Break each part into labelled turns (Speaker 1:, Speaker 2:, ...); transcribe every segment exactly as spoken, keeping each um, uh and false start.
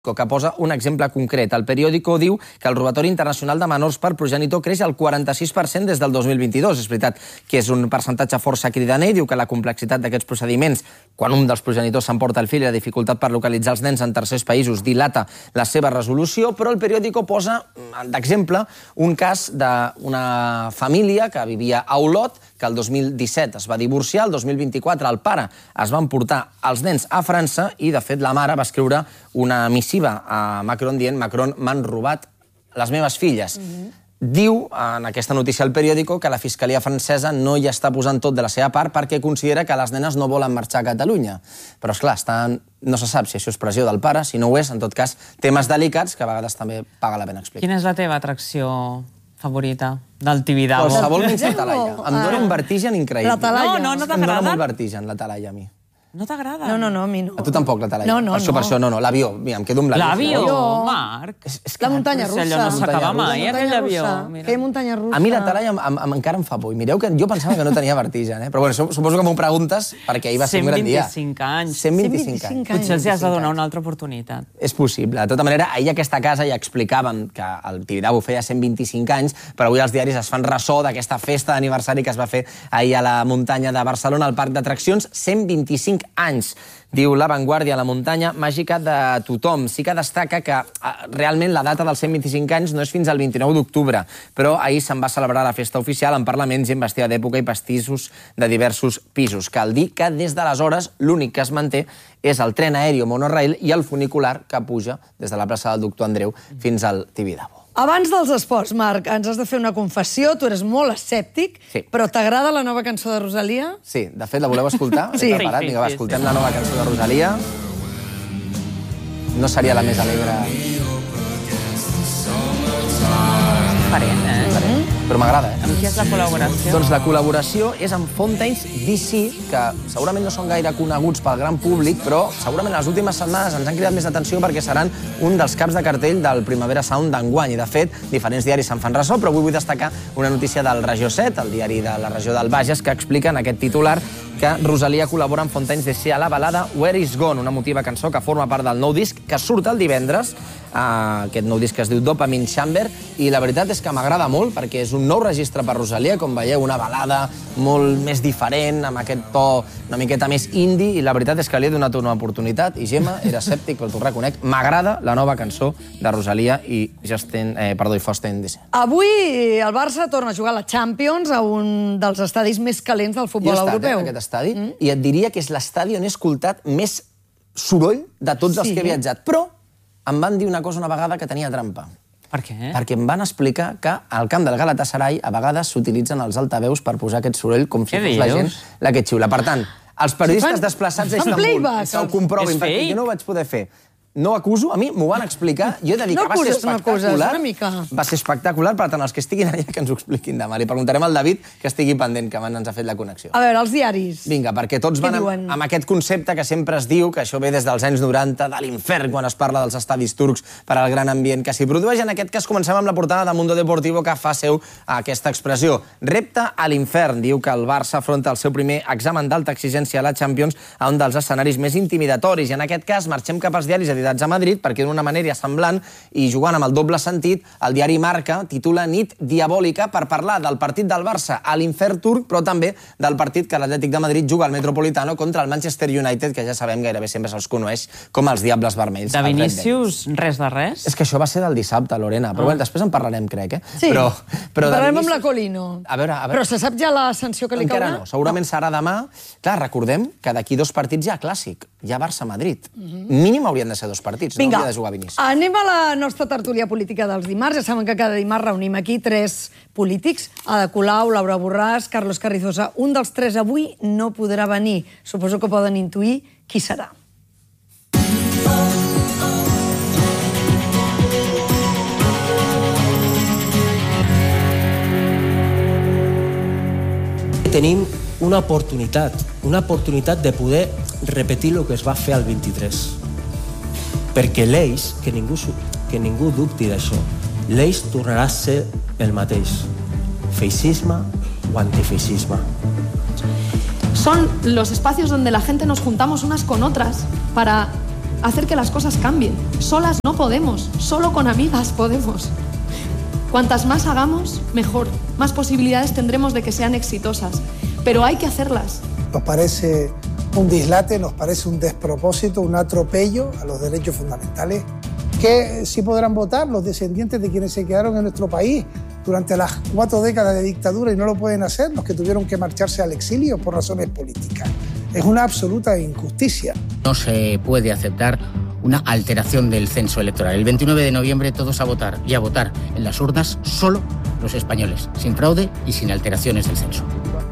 Speaker 1: que posa un exemple concret. El periòdico diu que el robatori internacional de menors per progenitor creix al quaranta-sis per cent des del dos mil vint-i-dos. És veritat que és un percentatge força cridaner i diu que la complexitat d'aquests procediments, quan un dels progenitors s'emporta el fill i la dificultat per localitzar els nens en tercers països dilata la seva resolució, però el periòdico posa d'exemple un cas d'una família que vivia a Olot, que el dos mil disset es va divorciar, el dos mil vint-i-quatre el pare es va emportar els nens a França i, de fet, la mare va escriure una missiva a Macron dient «Macron, m'han robat les meves filles». Diu, en aquesta notícia al periòdico, que la Fiscalia francesa no hi està posant tot de la seva part perquè considera que les nenes no volen marxar a Catalunya. Però, esclar, no se sap si això és pressió del pare, si no ho és, en tot cas, temes delicats que a vegades també paga la pena explicar.
Speaker 2: Quina és la teva atracció favorita del Tibidabo?
Speaker 1: Qualsevol menys la Talaia. Em dóna un vertigen increïble.
Speaker 3: La Talaia?
Speaker 2: No, no t'agrada?
Speaker 1: Em dóna molt vertigen, la Talaia, a mi.
Speaker 2: No t'agrada?
Speaker 3: No, no, no, a mi no.
Speaker 1: A tu tampoc, la Talaia.
Speaker 3: No, no,
Speaker 1: no. Per això, no, no, l'avió. Mira, em quedo amb l'avió.
Speaker 2: L'avió, Marc.
Speaker 3: La muntanya russa.
Speaker 2: Allò no s'acaba mai, aquell avió.
Speaker 3: Aquella muntanya russa.
Speaker 1: A mi la Talaia encara em fa por. Mireu que jo pensava que no tenia vertigen, eh? Però bueno, suposo que m'ho preguntes perquè ahir va ser un gran dia.
Speaker 2: cent vint-i-cinc anys.
Speaker 1: cent vint-i-cinc anys.
Speaker 2: Potser els has de donar una altra oportunitat.
Speaker 1: És possible. De tota manera, ahir a aquesta casa ja explicàvem que el Tibidabo feia cent vint-i-cinc anys, però avui els diaris es fan ressò d'aquesta festa d'aniversari que es va fer ahir a la muntanya de Barcelona, al parc d'atraccions. cent vint-i-cinc anys. Diu La Vanguardia, la muntanya màgica de tothom. Sí que destaca que realment la data dels cent vint-i-cinc anys no és fins al vint-i-nou d'octubre, però ahir se'n va celebrar la festa oficial amb parlaments i amb vestida d'època i pastissos de diversos pisos. Cal dir que des d'aleshores l'únic que es manté és el tren aeri o monorail i el funicular que puja des de la plaça del Doctor Andreu fins al Tibidabo.
Speaker 3: Abans dels esports, Marc, ens has de fer una confessió. Tu eres molt escèptic,
Speaker 1: sí.
Speaker 3: Però t'agrada la nova cançó de Rosalia?
Speaker 1: Sí, de fet, la voleu escoltar?
Speaker 3: Sí.
Speaker 1: Preparat? Vinga, va, escoltem la nova cançó de Rosalia. No seria la més alegre...
Speaker 2: Diferent, eh?
Speaker 1: Però m'agrada, eh?
Speaker 2: Amb qui és la col·laboració?
Speaker 1: Doncs la col·laboració és amb Fontaines D C, que segurament no són gaire coneguts pel gran públic, però segurament les últimes setmanes ens han cridat més atenció perquè seran un dels caps de cartell del Primavera Sound d'enguany. I, de fet, diferents diaris se'n fan ressò, però avui vull destacar una notícia del Regió set, el diari de la regió del Bages, que explica en aquest titular que Rosalia col·labora amb Fontaines D C a la balada Where Is Gone, una emotiva cançó que forma part del nou disc que surt el divendres. Uh, aquest nou disc es diu Dopamine Chamber, i la veritat és que m'agrada molt perquè és un nou registre per Rosalia, com veieu, una balada molt més diferent, amb aquest to una miqueta més indie, i la veritat és que li he donat una oportunitat, i Gemma era escèptic, però t'ho reconec. M'agrada la nova cançó de Rosalia i Justin, eh, perdó, i Fontaines D C.
Speaker 3: Avui el Barça torna a jugar a la Champions a un dels estadis més calents del futbol europeu.
Speaker 1: Jo he estat, eh, en aquest estadi, mm. i et diria que és l'estadi on he escoltat més soroll de tots els
Speaker 3: sí.
Speaker 1: que he viatjat, però em van dir una cosa una vegada que tenia trampa.
Speaker 2: Per què?
Speaker 1: Perquè em van explicar que al camp del Galatasaray a vegades s'utilitzen els altaveus per posar aquest soroll com si fos la gent la que xiula. Per tant, els periodistes desplaçats a Istanbul, que ho comprovin, perquè jo no ho vaig poder fer. No acuso, a mi m'ho van explicar, jo he de dir que va ser espectacular. Va ser espectacular, per tant, els que estiguin allà que ens ho expliquin demà. Li preguntarem al David que estigui pendent, que abans ens ha fet la connexió.
Speaker 3: A veure, els diaris.
Speaker 1: Vinga, perquè tots van amb, amb aquest concepte que sempre es diu, que això ve des dels anys noranta, de l'infern, quan es parla dels estadis turcs per al gran ambient que s'hi produeix. En aquest cas comencem amb la portada de Mundo Deportivo, que fa seu aquesta expressió. Repte a l'infern. Diu que el Barça afronta el seu primer examen d'alta exigència a la Champions a un dels escenaris més intimidatoris. I en aquest cas marxem cap als diaris a Madrid, perquè d'una manera semblant i jugant amb el doble sentit, el diari Marca titula Nit diabòlica per parlar del partit del Barça a l'infern turc, però també del partit que l'Atlètic de Madrid juga al Metropolitano contra el Manchester United, que ja sabem, gairebé sempre se'ls coneix com els Diables Vermells.
Speaker 2: De Vinícius, res de res?
Speaker 1: És que això va ser del dissabte, Lorena, però bueno, després en parlarem, crec, eh?
Speaker 3: Sí, parlarem amb la Colino.
Speaker 1: A veure, a veure...
Speaker 3: Però se sap ja la sanció que li caurà?
Speaker 1: Encara no, segurament serà demà. Clar, recordem que d'aquí dos partits hi ha clàssic, hi ha Barça-Madrid. Mínim haurien de ser dos partits.
Speaker 3: Vinga,
Speaker 1: no de jugar a Vinícius.
Speaker 3: Anem a la nostra tertúlia política dels dimarts. Ja saben que cada dimarts reunim aquí tres polítics. Ada Colau, Laura Borràs, Carlos Carrizosa. Un dels tres avui no podrà venir. Suposo que poden intuir qui serà.
Speaker 4: Tenim una oportunitat, una oportunitat de poder repetir el que es va fer al vint-i-tres. Perquè l'eix, que ningú, que ningú dubti d'això, l'eix tornarà a ser el mateix. Feixisme o antifeixisme.
Speaker 5: Son los espacios donde la gente nos juntamos unas con otras para hacer que las cosas cambien. Solas no podemos, solo con amigas podemos. Cuantas más hagamos, mejor. Más posibilidades tendremos de que sean exitosas. Pero hay que hacerlas.
Speaker 6: Nos parece un dislate, nos parece un despropósito, un atropello a los derechos fundamentales. Que sí podrán votar los descendientes de quienes se quedaron en nuestro país durante las cuatro décadas de dictadura y no lo pueden hacer, los que tuvieron que marcharse al exilio por razones políticas. Es una absoluta injusticia.
Speaker 7: No se puede aceptar una alteración del censo electoral. El veintinueve de noviembre todos a votar y a votar en las urnas solo los españoles, sin fraude y sin alteraciones del censo.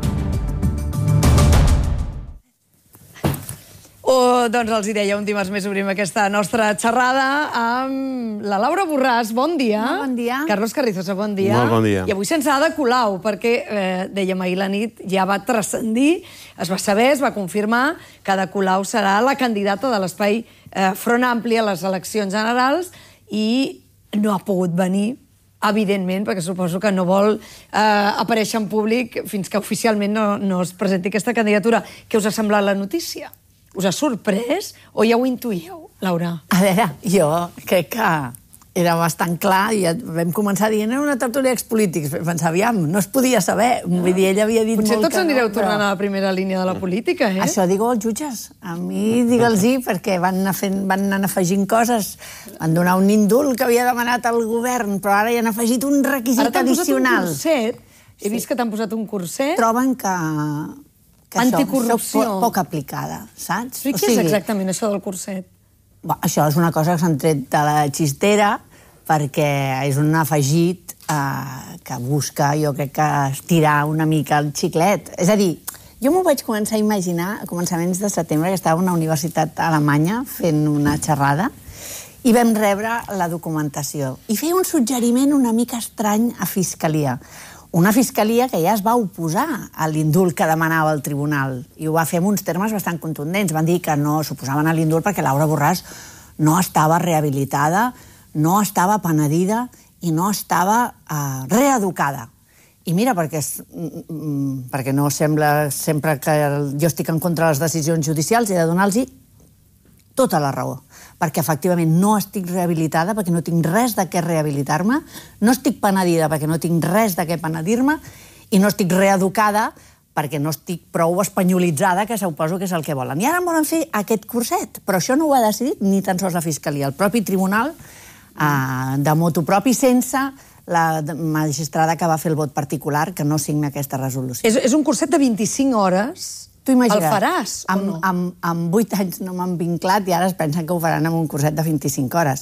Speaker 3: Oh, doncs els hi deia, un dimarts més obrim aquesta nostra xerrada amb la Laura Borràs. Bon dia.
Speaker 8: Molt bon dia.
Speaker 3: Carlos Carrizosa, bon dia.
Speaker 9: Molt bon dia.
Speaker 3: I avui sense Ada Colau, perquè, eh, dèiem ahir la nit, ja va transcendir, es va saber, es va confirmar que Ada Colau serà la candidata de l'espai eh, Front Ampli a les eleccions generals i no ha pogut venir, evidentment, perquè suposo que no vol eh, aparèixer en públic fins que oficialment no, no es presenti aquesta candidatura. Què us ha semblat la notícia? Us ha sorprès o ja ho intuïeu, Laura?
Speaker 8: A veure, jo crec que era bastant clar i ja vam començar dient era una tertúlia expolítics. Pensava, aviam, no es podia saber. Vull dir, ella havia dit
Speaker 3: Potser
Speaker 8: molt
Speaker 3: tots
Speaker 8: que
Speaker 3: anireu
Speaker 8: no,
Speaker 3: tornant
Speaker 8: però...
Speaker 3: a la primera línia de la política, eh?
Speaker 8: Això digo als jutges. A mi digue'ls-hi, perquè van anar, fent, van anar afegint coses. Van donar un indult que havia demanat el govern, però ara hi han afegit un requisit
Speaker 3: Ara t'han posat
Speaker 8: addicional.
Speaker 3: un curset. He vist que t'han posat un curset.
Speaker 8: Troben que... que
Speaker 3: Anticorrupció.
Speaker 8: Això, poc aplicada, saps?
Speaker 3: Però què és exactament això del curset?
Speaker 8: Bé, això és una cosa que s'han tret de la xistera perquè és un afegit eh, que busca, jo crec que estirar una mica el xiclet. És a dir, jo m'ho vaig començar a imaginar a començaments de setembre, que estava a una universitat alemanya fent una xerrada i vam rebre la documentació. I feia un suggeriment una mica estrany a Fiscalia. Una fiscalia que ja es va oposar a l'indult que demanava el tribunal i ho va fer en uns termes bastant contundents. Van dir que no s'oposaven a l'indult perquè Laura Borràs no estava rehabilitada, no estava penedida i no estava eh, reeducada. I mira, perquè, perquè no sembla sempre que jo estic en contra de les decisions judicials, he de donar-los tota la raó. Perquè efectivament no estic rehabilitada, perquè no tinc res de què rehabilitar-me, no estic penedida perquè no tinc res de què penedir-me, i no estic reeducada perquè no estic prou espanyolitzada, que suposo que és el que volen. I ara volen fer aquest curset, però això no ho ha decidit ni tan sols la Fiscalia. El propi tribunal, eh, de motu propi, sense la magistrada que va fer el vot particular, que no signa aquesta resolució.
Speaker 3: És, és un curset de vint-i-cinc hores.
Speaker 8: Tu imagina't,
Speaker 3: el faràs o
Speaker 8: amb,
Speaker 3: no?
Speaker 8: Amb, amb vuit anys no m'han vinclat i ara es pensen que ho faran amb un curset de vint-i-cinc hores.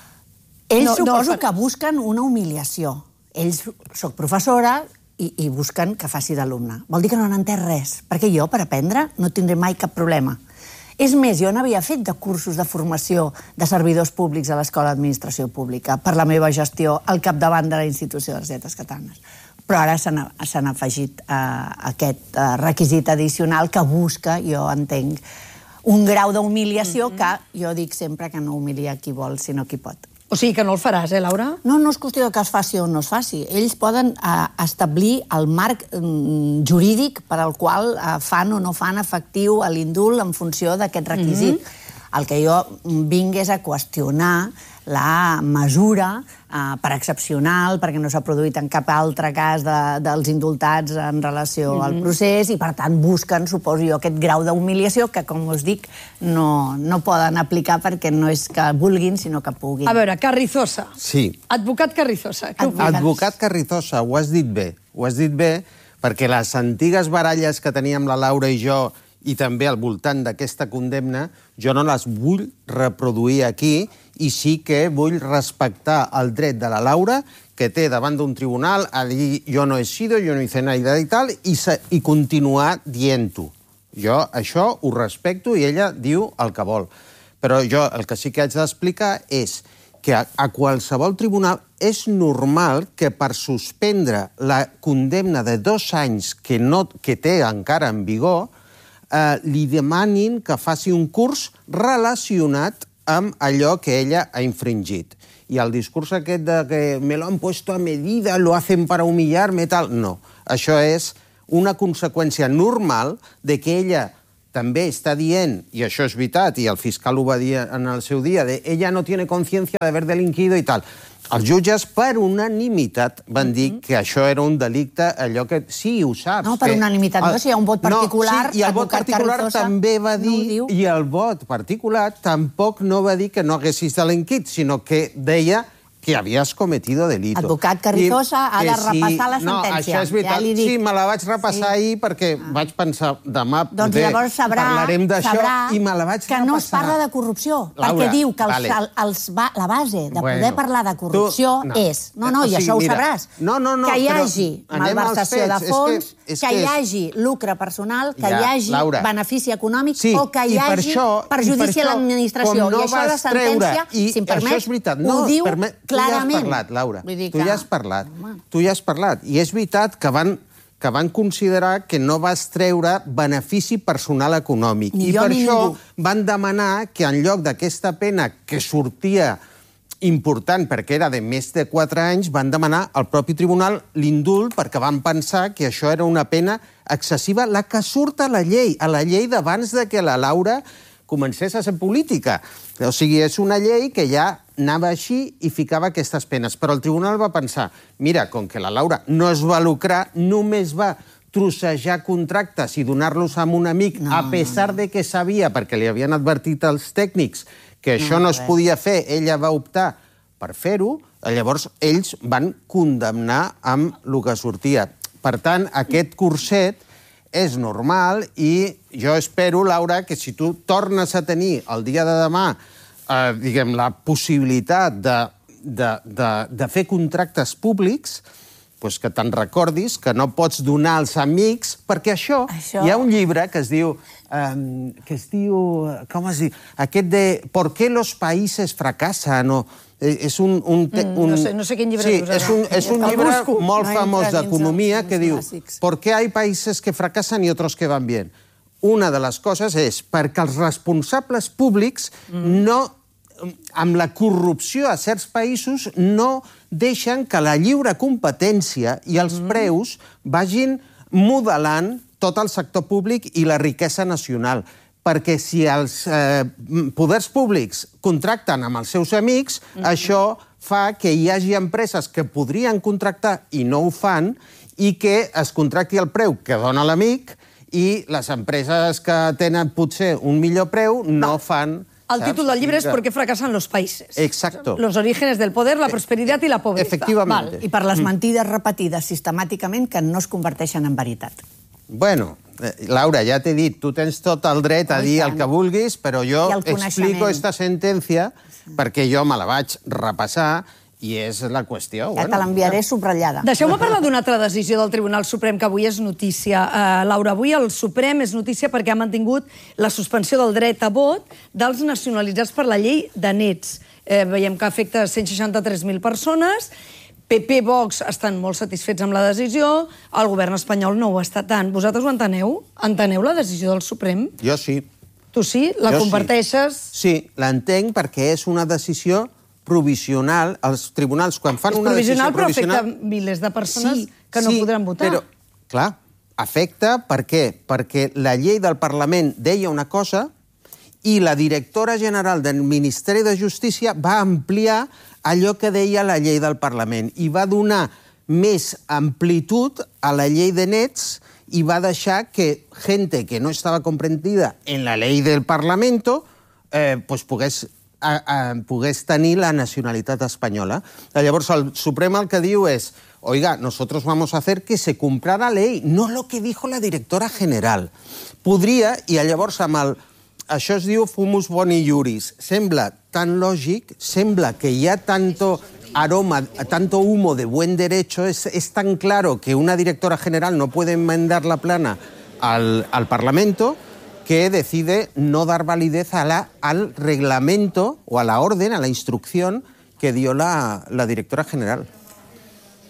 Speaker 8: Ells
Speaker 3: No, no
Speaker 8: suposo
Speaker 3: el
Speaker 8: que busquen una humiliació. Ells, soc professora i, i busquen que faci d'alumne. Vol dir que no n'han entès res, perquè jo, per aprendre, no tindré mai cap problema. És més, jo n'havia fet de cursos de formació de servidors públics a l'Escola d'Administració Pública per la meva gestió al capdavant de la Institució de les Lletres Catalanes. Però ara s'han afegit eh, aquest eh, requisit addicional que busca, jo entenc, un grau d'humiliació que jo dic sempre que no humilia qui vol, sinó qui pot.
Speaker 3: O sigui que no el faràs, eh, Laura?
Speaker 8: No, no és qüestió que es faci o no es faci. Ells poden eh, establir el marc mm, jurídic per al qual eh, fan o no fan efectiu l'indult en funció d'aquest requisit. Mm-hmm. El que jo vinc és a qüestionar la mesura eh, per excepcional, perquè no s'ha produït en cap altre cas de, dels indultats en relació mm-hmm. al procés, i per tant busquen, suposo jo, aquest grau d'humiliació que, com us dic, no, no poden aplicar perquè no és que vulguin, sinó que puguin.
Speaker 3: A veure, Carrizosa.
Speaker 9: Sí.
Speaker 3: Advocat Carrizosa. Què
Speaker 8: Advocat.
Speaker 9: Advocat Carrizosa, ho has dit bé. Ho has dit bé perquè les antigues baralles que teníem la Laura i jo i també al voltant d'aquesta condemna, jo no les vull reproduir aquí i sí que vull respectar el dret de la Laura que té davant d'un tribunal a dir jo no he sido, jo no hice nada i tal, i, i continuar dient-ho. Jo això ho respecto i ella diu el que vol. Però jo el que sí que haig d'explicar és que a, a qualsevol tribunal és normal que per suspendre la condemna de dos anys que, no, que té encara en vigor, eh, li demanin que faci un curs relacionat amb allò que ella ha infringit. I el discurs aquest de que me lo han puesto a medida, lo hacen para humillarme, tal, no. Això és una conseqüència normal de que ella també està dient, i això és veritat, i el fiscal ho va dir en el seu dia, de ella no tiene conciencia de haber delinquido i tal. Els jutges, per unanimitat, van dir que això era un delicte, allò que... Sí, ho saps.
Speaker 8: No, per unanimitat no, si hi ha un vot particular...
Speaker 9: No, sí, i el vot particular també va dir, i el vot particular tampoc no va dir que no haguessis delinquit, sinó que deia que havies cometido delito.
Speaker 8: Advocat Carrizosa ha de repassar la sentència.
Speaker 9: No, això és veritat. Sí, me la vaig repassar ahir perquè vaig pensar, demà poder parlarem d'això, i me la vaig repassar.
Speaker 8: Que no es parla de corrupció, perquè diu que la base de poder parlar de corrupció és... No, no, i això ho sabràs. Que hi hagi malversació de fons, que hi hagi lucre personal, que hi hagi benefici econòmic o que hi hagi perjudici a l'administració. I això la sentència, si em permet, ho diu clarament.
Speaker 9: Tu ja has parlat, Laura. Tu ja has parlat. Tu ja has parlat. I és veritat que van que van considerar que no vas treure benefici personal econòmic. I per això van demanar que en lloc d'aquesta pena que sortia important, perquè era de més de quatre anys, van demanar al propi tribunal l'indult perquè van pensar que això era una pena excessiva, la que surt a la llei, a la llei d'abans de que la Laura comencés a ser política. O sigui, és una llei que ja anava així i ficava aquestes penes. Però el tribunal va pensar, mira, com que la Laura no es va lucrar, només va trossejar contractes i donar-los a un amic, a pesar de que sabia, perquè li havien advertit els tècnics, que això no es podia fer, ella va optar per fer-ho, llavors ells van condemnar amb el que sortia. Per tant, aquest curset és normal i jo espero, Laura, que si tu tornes a tenir el dia de demà eh, diguem, la possibilitat de, de, de, de fer contractes públics, pues que te'n recordis que no pots donar als amics, perquè això, això... hi ha un llibre que es diu, um, que es diu, com es diu, aquest de ¿Por qué los países fracasan? O, és un... un, un...
Speaker 3: No, sé, no sé quin llibre
Speaker 9: sí,
Speaker 3: dius.
Speaker 9: És un, és un llibre molt famós d'economia que diu ¿Por qué hay países que fracasan y otros que van bien? Una de les coses és perquè els responsables públics no, amb la corrupció a certs països, no deixen que la lliure competència i els preus vagin modelant tot el sector públic i la riquesa nacional. Perquè si els eh, poders públics contracten amb els seus amics, mm-hmm. això fa que hi hagi empreses que podrien contractar i no ho fan, i que es contracti el preu que dona l'amic, i les empreses que tenen potser un millor preu no Va. fan...
Speaker 3: El títol del llibre és ¿Por qué fracasan los países?
Speaker 9: Exacto.
Speaker 3: Los orígenes del poder, la prosperidad y la pobreza.
Speaker 9: Efectivament.
Speaker 8: I per les mentides repetides sistemàticament que no es converteixen en veritat.
Speaker 9: Bueno, Laura, ja t'he dit, tu tens tot el dret a dir el que vulguis, però jo explico esta sentència perquè jo me la vaig repassar i és la qüestió.
Speaker 8: Ja te l'enviaré subratllada.
Speaker 3: Deixeu-me parlar d'una altra decisió del Tribunal Suprem que avui és notícia. Uh, Laura, avui el Suprem és notícia perquè ha mantingut la suspensió del dret a vot dels nacionalitzats per la llei de nets. Eh, veiem que afecta cent seixanta-tres mil persones. P P, Vox estan molt satisfets amb la decisió, el govern espanyol no ho està tant. Vosaltres ho enteneu? Enteneu la decisió del Suprem?
Speaker 9: Jo sí.
Speaker 3: Tu sí? La
Speaker 9: jo
Speaker 3: comparteixes?
Speaker 9: Sí, sí l'entenc perquè és una decisió provisional. Els tribunals, quan fan una decisió provisional...
Speaker 3: És provisional, però afecta milers de persones sí, que no
Speaker 9: sí,
Speaker 3: podran votar.
Speaker 9: Però, clar, afecta per què? Perquè la llei del Parlament deia una cosa i la directora general del Ministeri de Justícia va ampliar allò que deia la llei del Parlament i va donar més amplitud a la llei de nets i va deixar que gente que no estava comprendida en la llei del Parlamento eh, pues pogués, a, a, pogués tenir la nacionalitat espanyola. Llavors el Suprem el que diu és oiga, nosotros vamos a hacer que se cumpla la ley, no lo que dijo la directora general. Podria, i llavors amb el... Això es diu fumus boni iuris. Sembla tan lògic, sembla que hi ha tanto aroma, tanto humo de buen derecho, es, es tan claro que una directora general no puede enmendar la plana al, al Parlamento que decide no dar validez a la, al reglamento o a la orden, a la instrucción que dio la, la directora general.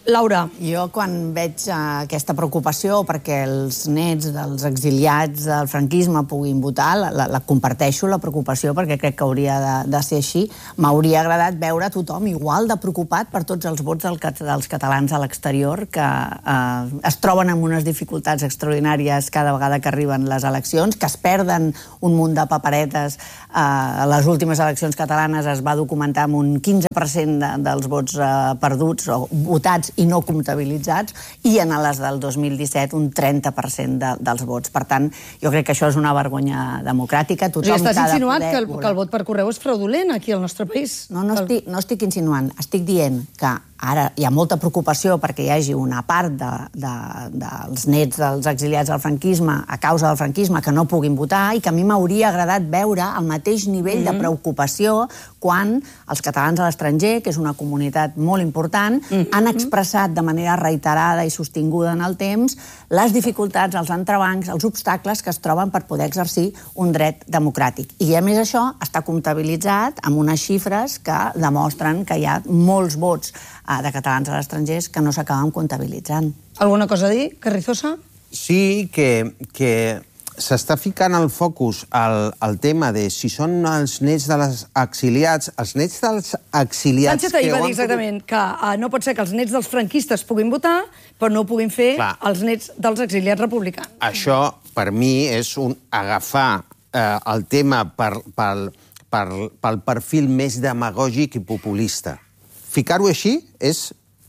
Speaker 3: Laura.
Speaker 8: Jo, quan veig aquesta preocupació perquè els nets dels exiliats del franquisme puguin votar, la, la comparteixo, la preocupació, perquè crec que hauria de, de ser així. M'hauria agradat veure tothom igual de preocupat per tots els vots del, dels catalans a l'exterior, que eh, es troben amb unes dificultats extraordinàries cada vegada que arriben les eleccions, que es perden un munt de paperetes. Eh, a les últimes eleccions catalanes es va documentar amb un quinze per cent de, dels vots eh, perduts o votats i no comptabilitzats, i en les del dos mil disset un trenta per cent de, dels vots. Per tant, jo crec que això és una vergonya democràtica.
Speaker 3: Tothom o sigui, estàs insinuant que el, que el vot per correu és fraudulent aquí al nostre país?
Speaker 8: No, no, el... estic, no estic insinuant. Estic dient que ara hi ha molta preocupació perquè hi hagi una part de, de, dels nets dels exiliats del franquisme a causa del franquisme que no puguin votar, i que a mi m'hauria agradat veure el mateix nivell mm-hmm. de preocupació quan els catalans a l'estranger, que és una comunitat molt important, mm-hmm. han expressat de manera reiterada i sostinguda en el temps les dificultats, els entrebancs, els obstacles que es troben per poder exercir un dret democràtic. I a més això està comptabilitzat amb unes xifres que demostren que hi ha molts vots de catalans a l'estranger que no s'acaben comptabilitzant.
Speaker 3: Alguna cosa a dir, Carrizosa?
Speaker 9: Sí, que, que s'està ficant el focus al, al tema de si són els nets dels exiliats, els nets dels exiliats...
Speaker 3: Sánchez ahir va dir exactament que uh, no pot ser que els nets dels franquistes puguin votar, però no ho puguin fer Clar. els nets dels exiliats republicans.
Speaker 9: Això, per mi, és un agafar eh, el tema per, per, per, pel perfil més demagògic i populista. Ficar-ho així és,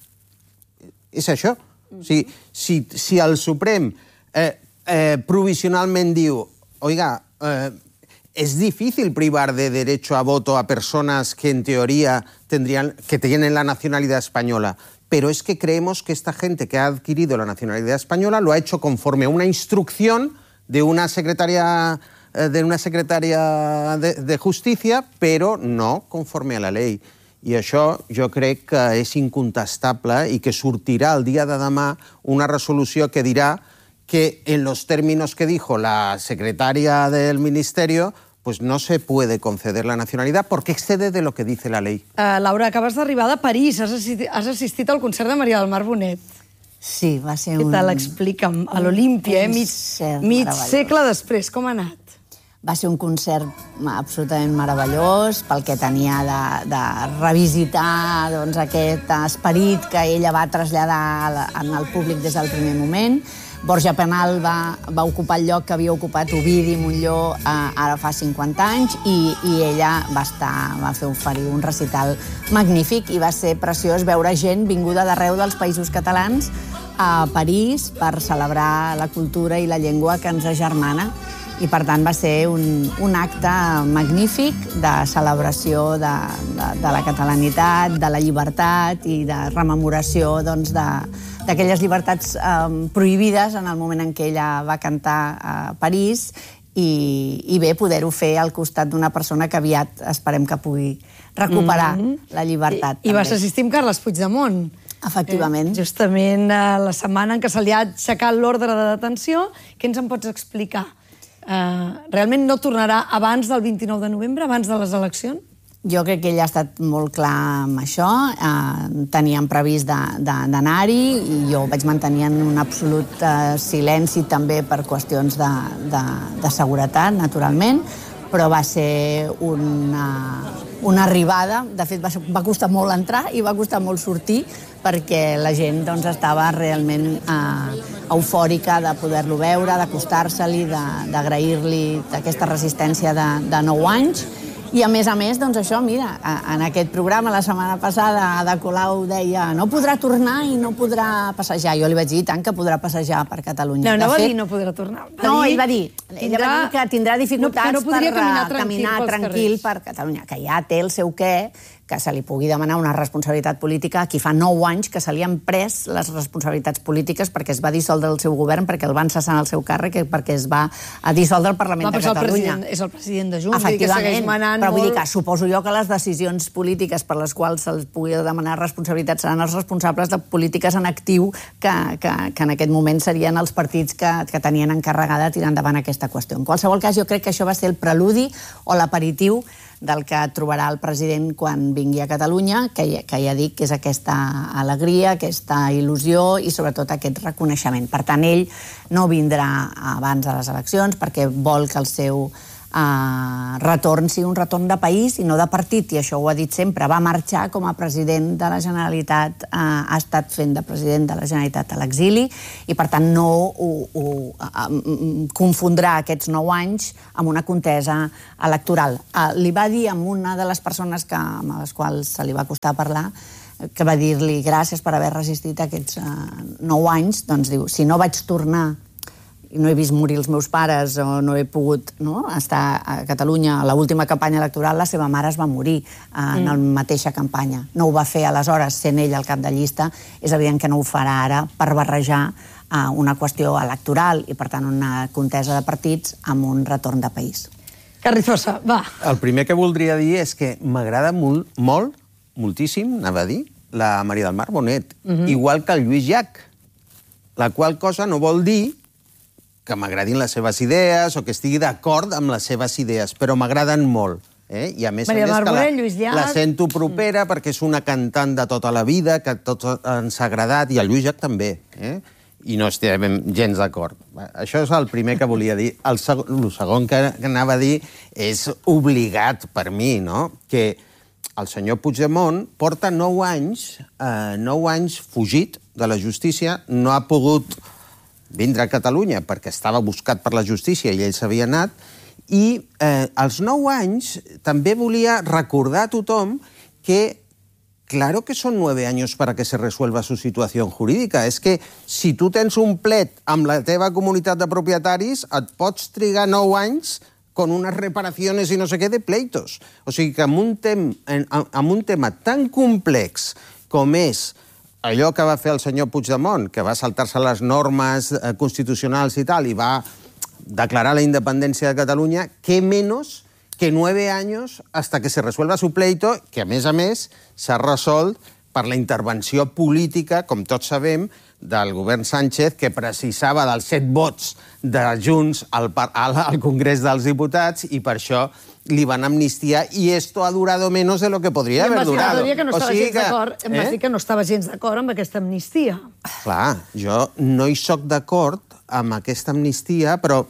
Speaker 9: és això. O sigui, si, si el Suprem eh, eh, provisionalment diu, oiga, eh, es difícil privar de derecho a voto a personas que en teoría tendrían, que tienen la nacionalidad española, pero es que creemos que esta gente que ha adquirido la nacionalidad española lo ha hecho conforme a una instrucción de una secretaria, eh, de, una secretaria de, de Justicia, pero no conforme a la ley. I això jo crec que és incontestable i que sortirà el dia de demà una resolució que dirà que en los términos que dijo la secretaria del Ministerio pues no se puede conceder la nacionalidad porque excede de lo que dice la ley.
Speaker 3: Uh, Laura, acabes d'arribar de París, has assistit, has assistit al concert de Maria del Mar Bonet.
Speaker 8: Sí, va ser
Speaker 3: un...
Speaker 8: un...
Speaker 3: Què tal? Explica'm, a l'Olímpia, eh? mig, mig segle després, com ha anat?
Speaker 8: Va ser un concert absolutament meravellós pel que tenia de, de revisitar doncs, aquest esperit que ella va traslladar en el públic des del primer moment. Borja Penal va, va ocupar el lloc que havia ocupat Ovidi Montllor eh, ara fa cinquanta anys i, i ella va, estar, va fer oferir un recital magnífic i va ser preciós veure gent vinguda d'arreu dels països catalans a París per celebrar la cultura i la llengua que ens agermana. I, per tant, va ser un, un acte magnífic de celebració de, de, de la catalanitat, de la llibertat i de rememoració doncs, d'aquelles llibertats eh, prohibides en el moment en què ella va cantar a París i, i bé, poder-ho fer al costat d'una persona que aviat esperem que pugui recuperar mm-hmm. la llibertat.
Speaker 3: I, i vas assistir amb Carles Puigdemont.
Speaker 8: Efectivament.
Speaker 3: Eh, justament eh, la setmana en què se li ha aixecat l'ordre de detenció. Què ens en pots explicar? Uh, realment no tornarà abans del vint-i-nou de novembre, abans de les eleccions?
Speaker 8: Jo crec que ell ha estat molt clar amb això. Uh, teníem previst d'anar-hi i jo vaig mantenir en un absolut uh, silenci també per qüestions de, de, de seguretat, naturalment, però va ser una, una arribada. De fet, va, va costar molt entrar i va costar molt sortir perquè la gent doncs, estava realment eh, eufòrica de poder-lo veure, d'acostar-se-li, d'agrair-li aquesta resistència de, de nou anys. I, a més a més, doncs això, mira, en aquest programa la setmana passada Ada Colau deia no podrà tornar i no podrà passejar. Jo li vaig dir, tant que podrà passejar per Catalunya.
Speaker 3: No, no va dir no podrà tornar.
Speaker 8: No, ell va dir, ella va dir que tindrà dificultats per caminar tranquil per Catalunya, que ja té el seu què, que se li pugui demanar una responsabilitat política a qui fa nou anys que se li han pres les responsabilitats polítiques perquè es va dissoldre el seu govern, perquè el van cessar en el seu càrrec, perquè es va dissoldre el Parlament de Catalunya.
Speaker 3: És el president de Junts,
Speaker 8: efectivament, però vull dir que suposo jo que les decisions polítiques per les quals se'ls pugui demanar responsabilitats seran els responsables de polítiques en actiu que, que, que en aquest moment serien els partits que, que tenien encarregada tirar endavant aquesta qüestió. En qualsevol cas, jo crec que això va ser el preludi o l'aperitiu del que trobarà el president quan vingui a Catalunya, que ja, que ja dic que és aquesta alegria, aquesta il·lusió i sobretot aquest reconeixement. Per tant, ell no vindrà abans de les eleccions perquè vol que el seu Uh, retorn sigui un retorn de país i no de partit, i això ho ha dit sempre. Va marxar com a president de la Generalitat, uh, ha estat fent de president de la Generalitat a l'exili i per tant no ho, ho uh, confondrà aquests nou anys amb una contesa electoral. Uh, li va dir a una de les persones que, amb les quals se li va costar parlar, que va dir-li gràcies per haver resistit aquests uh, nou anys, doncs diu, si no vaig tornar i no he vist morir els meus pares o no he pogut no, estar a Catalunya a l'última campanya electoral, la seva mare es va morir uh, en la mateixa campanya. No ho va fer aleshores, sent ell el cap de llista. És evident que no ho farà ara per barrejar uh, una qüestió electoral i, per tant, una contesa de partits amb un retorn de país.
Speaker 3: Carrizosa, va.
Speaker 9: El primer que voldria dir és que m'agrada molt, molt, moltíssim, anava a dir, la Maria del Mar Bonet, uh-huh. igual que el Lluís Llach, la qual cosa no vol dir que m'agradin les seves idees o que estigui d'acord amb les seves idees, però m'agraden molt. Eh? I a més
Speaker 3: Maria
Speaker 9: a més que
Speaker 3: Marborell, Lluís Llach...
Speaker 9: la, la sento propera mm. perquè és una cantant de tota la vida, que a tots ens ha agradat, i el Lluís Llach també. Eh? I no estem gens d'acord. Això és el primer que volia dir. El segon, el segon que, que anava a dir és obligat per mi, no? Que el senyor Puigdemont porta nou anys, eh, nou anys fugit de la justícia, no ha pogut vindre a Catalunya perquè estava buscat per la justícia i ell s'havia anat, i eh, als nou anys també volia recordar a tothom que, claro que son nueve años para que se resuelva su situación jurídica. És que si tu tens un plet amb la teva comunitat de propietaris, et pots trigar nou anys con unas reparaciones y no sé qué de pleitos. O sigui que amb un, tem, amb un tema tan complex com és allò que va fer el senyor Puigdemont, que va saltar-se les normes constitucionals i tal, i va declarar la independència de Catalunya, què menys que nueve años hasta que se resuelva su pleito, que a més a més s'ha resolt per la intervenció política, com tots sabem, del govern Sánchez, que precisava dels set vots de Junts al, al, al Congrés dels Diputats, i per això li van amnistiar, i esto ha durado menos de lo que podria haver durado.
Speaker 3: Que no o sigui que... Em vas eh? dir que no estava gens d'acord amb aquesta amnistia.
Speaker 9: Clar, jo no hi soc d'acord amb aquesta amnistia, però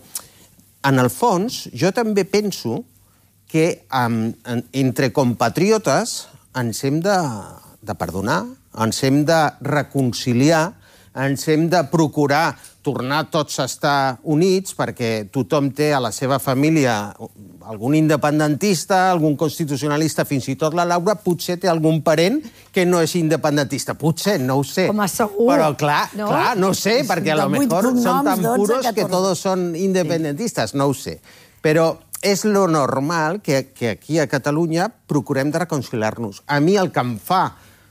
Speaker 9: en el fons jo també penso que um, entre compatriotes ens hem de, de perdonar, ens hem de reconciliar, ens hem de procurar tornar tots a estar units, perquè tothom té a la seva família algun independentista, algun constitucionalista, fins i tot la Laura potser té algun parent que no és independentista. Potser, no ho sé.
Speaker 3: Com a segur.
Speaker 9: Però clar, no, clar, no ho sé, perquè a lo mejor són tan puros que tots són independentistes, no ho sé. Però és lo normal que, que aquí a Catalunya procurem de reconciliar-nos. A mi el que em fa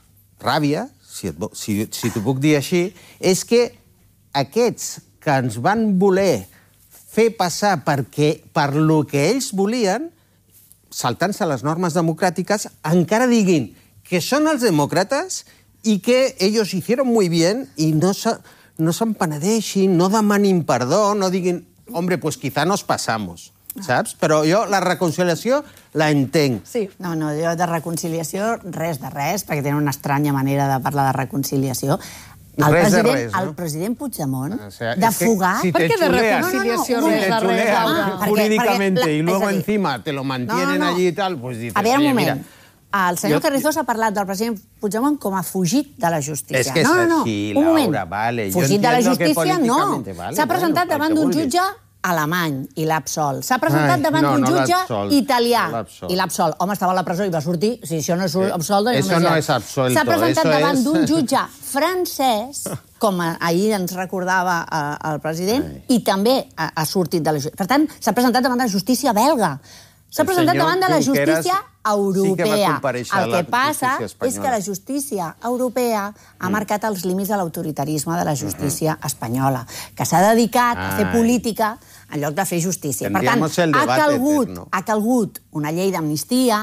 Speaker 9: ràbia, si, et, si, si t'ho puc dir així, és que aquests que ens van voler fer passar perquè, per lo que ells volien, saltant-se les normes democràtiques, encara diguin que són els demòcrates i que ells hicieron muy bien i no se, no s'empenedeixin, no demanin perdó, no diguin, hombre, pues quizá nos pasamos. Saps? Però jo la reconciliació la entenc.
Speaker 8: Sí. No, no, jo de reconciliació res de res, perquè tenen una estranya manera de parlar de reconciliació. El
Speaker 9: res
Speaker 8: president,
Speaker 9: de res, no?
Speaker 8: El president Puigdemont,
Speaker 9: o sea,
Speaker 8: de fugar...
Speaker 9: Si
Speaker 3: ¿Por qué de
Speaker 8: no,
Speaker 3: reconciliación
Speaker 8: no, no,
Speaker 3: res de res, Laura?
Speaker 8: Ah,
Speaker 9: jurídicamente
Speaker 8: perquè,
Speaker 9: y luego
Speaker 8: dir,
Speaker 9: encima te lo mantienen
Speaker 8: no, no.
Speaker 9: allí y tal, pues dices...
Speaker 8: A veure, un
Speaker 9: oye,
Speaker 8: moment.
Speaker 9: Mira,
Speaker 8: el senyor
Speaker 9: jo...
Speaker 8: Carrizosa ha parlat del president Puigdemont com a fugit de la justícia.
Speaker 9: És que és
Speaker 8: no, no, no.
Speaker 9: així,
Speaker 8: un moment.
Speaker 9: Laura, vale.
Speaker 8: Fugit de la justícia, no.
Speaker 9: Vale,
Speaker 8: S'ha presentat
Speaker 9: bueno,
Speaker 8: davant d'un jutge alemany i l'ha absolt. S'ha presentat
Speaker 9: Ai,
Speaker 8: davant
Speaker 9: no,
Speaker 8: d'un
Speaker 9: no
Speaker 8: jutge italià
Speaker 9: no
Speaker 8: i l'ha absolt. Home, estava a la presó i va sortir. Si això no és absolt, doncs
Speaker 9: eso no és absolto.
Speaker 8: S'ha presentat
Speaker 9: eso
Speaker 8: davant
Speaker 9: es...
Speaker 8: d'un jutge francès, com ahir ens recordava el president, Ai. i també ha, ha sortit de la justícia. Per tant, s'ha presentat davant de la justícia belga. S'ha presentat davant de la justícia europea.
Speaker 9: Sí
Speaker 8: el que passa és que la justícia europea ha mm. marcat els límits de l'autoritarisme de la justícia mm-hmm. espanyola, que s'ha dedicat Ai. a fer política en lloc de fer justícia. Per tant, ha calgut, ha calgut una llei d'amnistia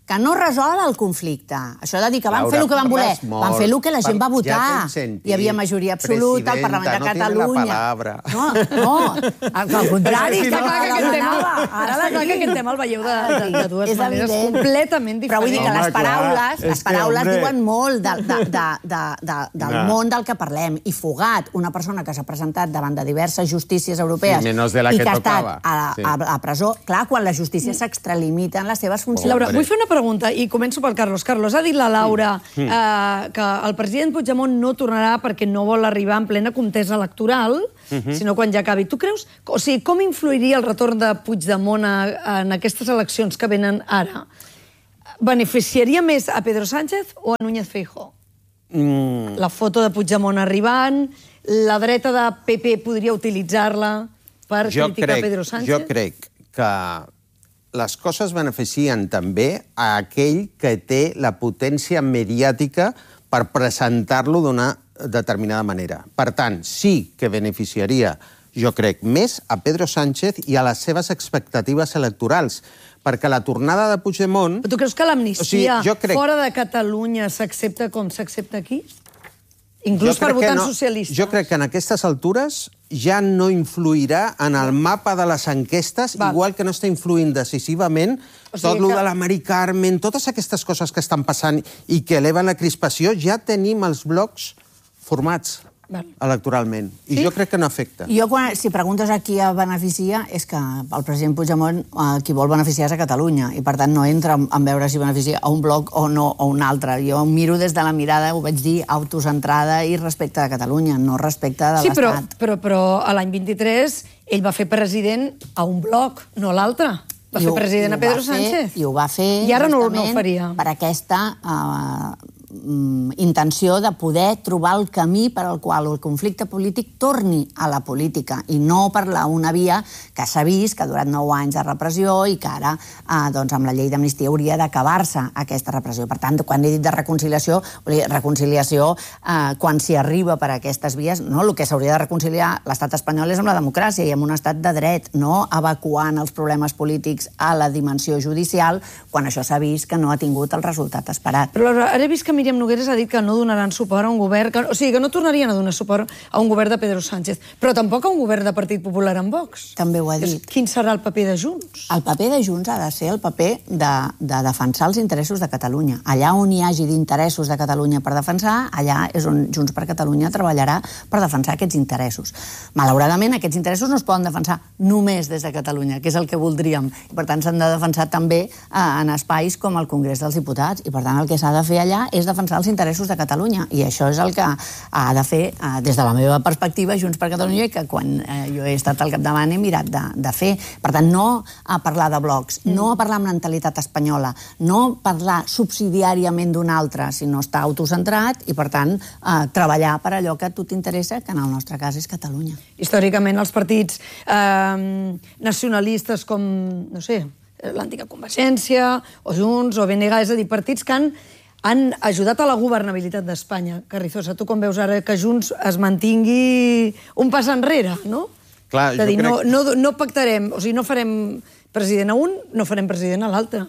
Speaker 8: que no resol el conflicte. Això de dir que van
Speaker 9: Laura,
Speaker 8: fer el que van voler,
Speaker 9: parles molt.
Speaker 8: van fer el que la gent va
Speaker 9: Ja
Speaker 8: votar.
Speaker 9: t'hem sentit.
Speaker 8: Hi havia majoria absoluta al Parlament de
Speaker 9: Presidenta, no tiene
Speaker 8: Catalunya.
Speaker 9: la palabra.
Speaker 8: No, no, al contrari,
Speaker 3: Està clar que aquest tema,
Speaker 8: ara
Speaker 3: està clar que aquest tema el veieu de, de, de dues
Speaker 8: És
Speaker 3: maneres
Speaker 8: evident.
Speaker 3: completament diferents.
Speaker 8: Però vull dir que les
Speaker 9: Home, clar,
Speaker 8: paraules,
Speaker 9: és
Speaker 8: les
Speaker 9: que,
Speaker 8: paraules
Speaker 9: hombre.
Speaker 8: diuen molt de, de, de, de, de, del
Speaker 9: No.
Speaker 8: món del que parlem. I Fugat, una persona que s'ha presentat davant de diverses justícies europees
Speaker 9: Sí, menys de la
Speaker 8: i
Speaker 9: que
Speaker 8: que ha estat
Speaker 9: tocava.
Speaker 8: a,
Speaker 9: Sí.
Speaker 8: a, a presó, clar, quan la justícia s'extralimita en les seves funcions.
Speaker 3: Laura, vull fer una pregunta i començo pel Carlos. Carlos, ha dit la Laura
Speaker 9: Mm.
Speaker 3: eh, que el president Puigdemont no tornarà perquè no vol arribar en plena contesa electoral,
Speaker 9: Mhm.
Speaker 3: sinó quan ja acabi. Tu creus... O sigui, com influiria el retorn de Puigdemont a, en aquestes eleccions que venen ara? Beneficiaria més a Pedro Sánchez o a Núñez Feijóo?
Speaker 9: Mm.
Speaker 3: La foto de Puigdemont arribant, la dreta de P P podria utilitzar-la per
Speaker 9: Jo
Speaker 3: criticar
Speaker 9: crec,
Speaker 3: Pedro Sánchez?
Speaker 9: jo crec que les coses beneficien també a aquell que té la potència mediàtica per presentar-lo d'una determinada manera. Per tant, sí que beneficiaria, jo crec, més a Pedro Sánchez i a les seves expectatives electorals, perquè la tornada de Puigdemont...
Speaker 3: Però tu creus que l'amnistia
Speaker 9: O sigui, jo crec-
Speaker 3: fora de Catalunya s'accepta com s'accepta aquí? Inclús
Speaker 9: Jo
Speaker 3: per
Speaker 9: crec que
Speaker 3: votants
Speaker 9: no-
Speaker 3: socialistes?
Speaker 9: Jo crec que en aquestes altures ja no influirà en el mapa de les enquestes,
Speaker 3: Val.
Speaker 9: igual que no està influint decisivament
Speaker 3: O sigui
Speaker 9: tot lo
Speaker 3: que-
Speaker 9: de la Mari Carmen, totes aquestes coses que estan passant i que eleven la crispació, ja tenim els blocs formats
Speaker 3: Val.
Speaker 9: electoralment. I
Speaker 3: Sí?
Speaker 9: jo crec que no afecta.
Speaker 8: Jo, quan, si preguntes a qui beneficia, és que el president Puigdemont eh, qui vol beneficiar és a Catalunya, i per tant no entra en, en veure si beneficia a un bloc o no o un altre. Jo miro des de la mirada, ho vaig dir, autocentrada i respecte de Catalunya, no respecte de
Speaker 3: Sí, però,
Speaker 8: l'Estat.
Speaker 3: però, però a l'any vint-i-tres ell va fer president a un bloc, no a l'altre. Va
Speaker 8: I
Speaker 3: fer
Speaker 8: ho-
Speaker 3: president
Speaker 8: i
Speaker 3: a
Speaker 8: ho
Speaker 3: Pedro
Speaker 8: va fer-
Speaker 3: Sánchez.
Speaker 8: I ho va fer
Speaker 3: I ara no, no ho
Speaker 8: justament
Speaker 3: faria.
Speaker 8: per aquesta eh, mm, intenció de poder trobar el camí per al qual el conflicte polític torni a la política i no per la una via que s'ha vist que ha durat nou anys de repressió i que ara, eh, doncs, amb la llei d'amnistia hauria d'acabar-se aquesta repressió. Per tant, quan he dit de reconciliació, vol dir reconciliació eh, quan s'hi arriba per aquestes vies, no, el que s'hauria de reconciliar l'estat espanyol és amb la democràcia i amb un estat de dret, no evacuant els problemes polítics a la dimensió judicial quan això s'ha vist que no ha tingut el resultat esperat.
Speaker 3: Però Laura, ara he vist que Míriam Nogueras ha dit que no donaran suport a un govern, que, o sigui, que no tornarien a donar suport a un govern de Pedro Sánchez, però tampoc a un govern de Partit Popular amb Vox.
Speaker 8: També ho ha
Speaker 3: És-
Speaker 8: dit.
Speaker 3: Quin serà el paper de Junts?
Speaker 8: El paper de Junts ha de ser el paper de, de defensar els interessos de Catalunya. Allà on hi hagi d'interessos de Catalunya per defensar, allà és on Junts per Catalunya treballarà per defensar aquests interessos. Malauradament, aquests interessos no es poden defensar només des de Catalunya, que és el que voldríem. I, per tant, s'han de defensar també eh, en espais com el Congrés dels Diputats. I, per tant, el que s'ha de fer allà és defensar els interessos de Catalunya. I això és el que ha de fer, eh, des de la meva perspectiva, Junts per Catalunya, i que quan eh, jo he estat al capdavant he mirat de, de fer. Per tant, no a parlar de blocs, mm. no a parlar amb mentalitat espanyola, no parlar subsidiàriament d'un altre, sinó estar autocentrat i, per tant, eh, treballar per allò que a tu t'interessa, que en el nostre cas és Catalunya.
Speaker 3: Històricament, els partits eh, nacionalistes com, no sé, l'antiga Convergència, o Junts, o B N G, és a dir, partits que han, han ajudat a la governabilitat d'Espanya. Carrizosa, tu com veus ara que Junts es mantingui un pas enrere, no?
Speaker 9: Clar,
Speaker 3: és a
Speaker 9: jo
Speaker 3: dir,
Speaker 9: crec...
Speaker 3: no, no, no pactarem, o sigui, no farem president a un, no farem president a l'altre.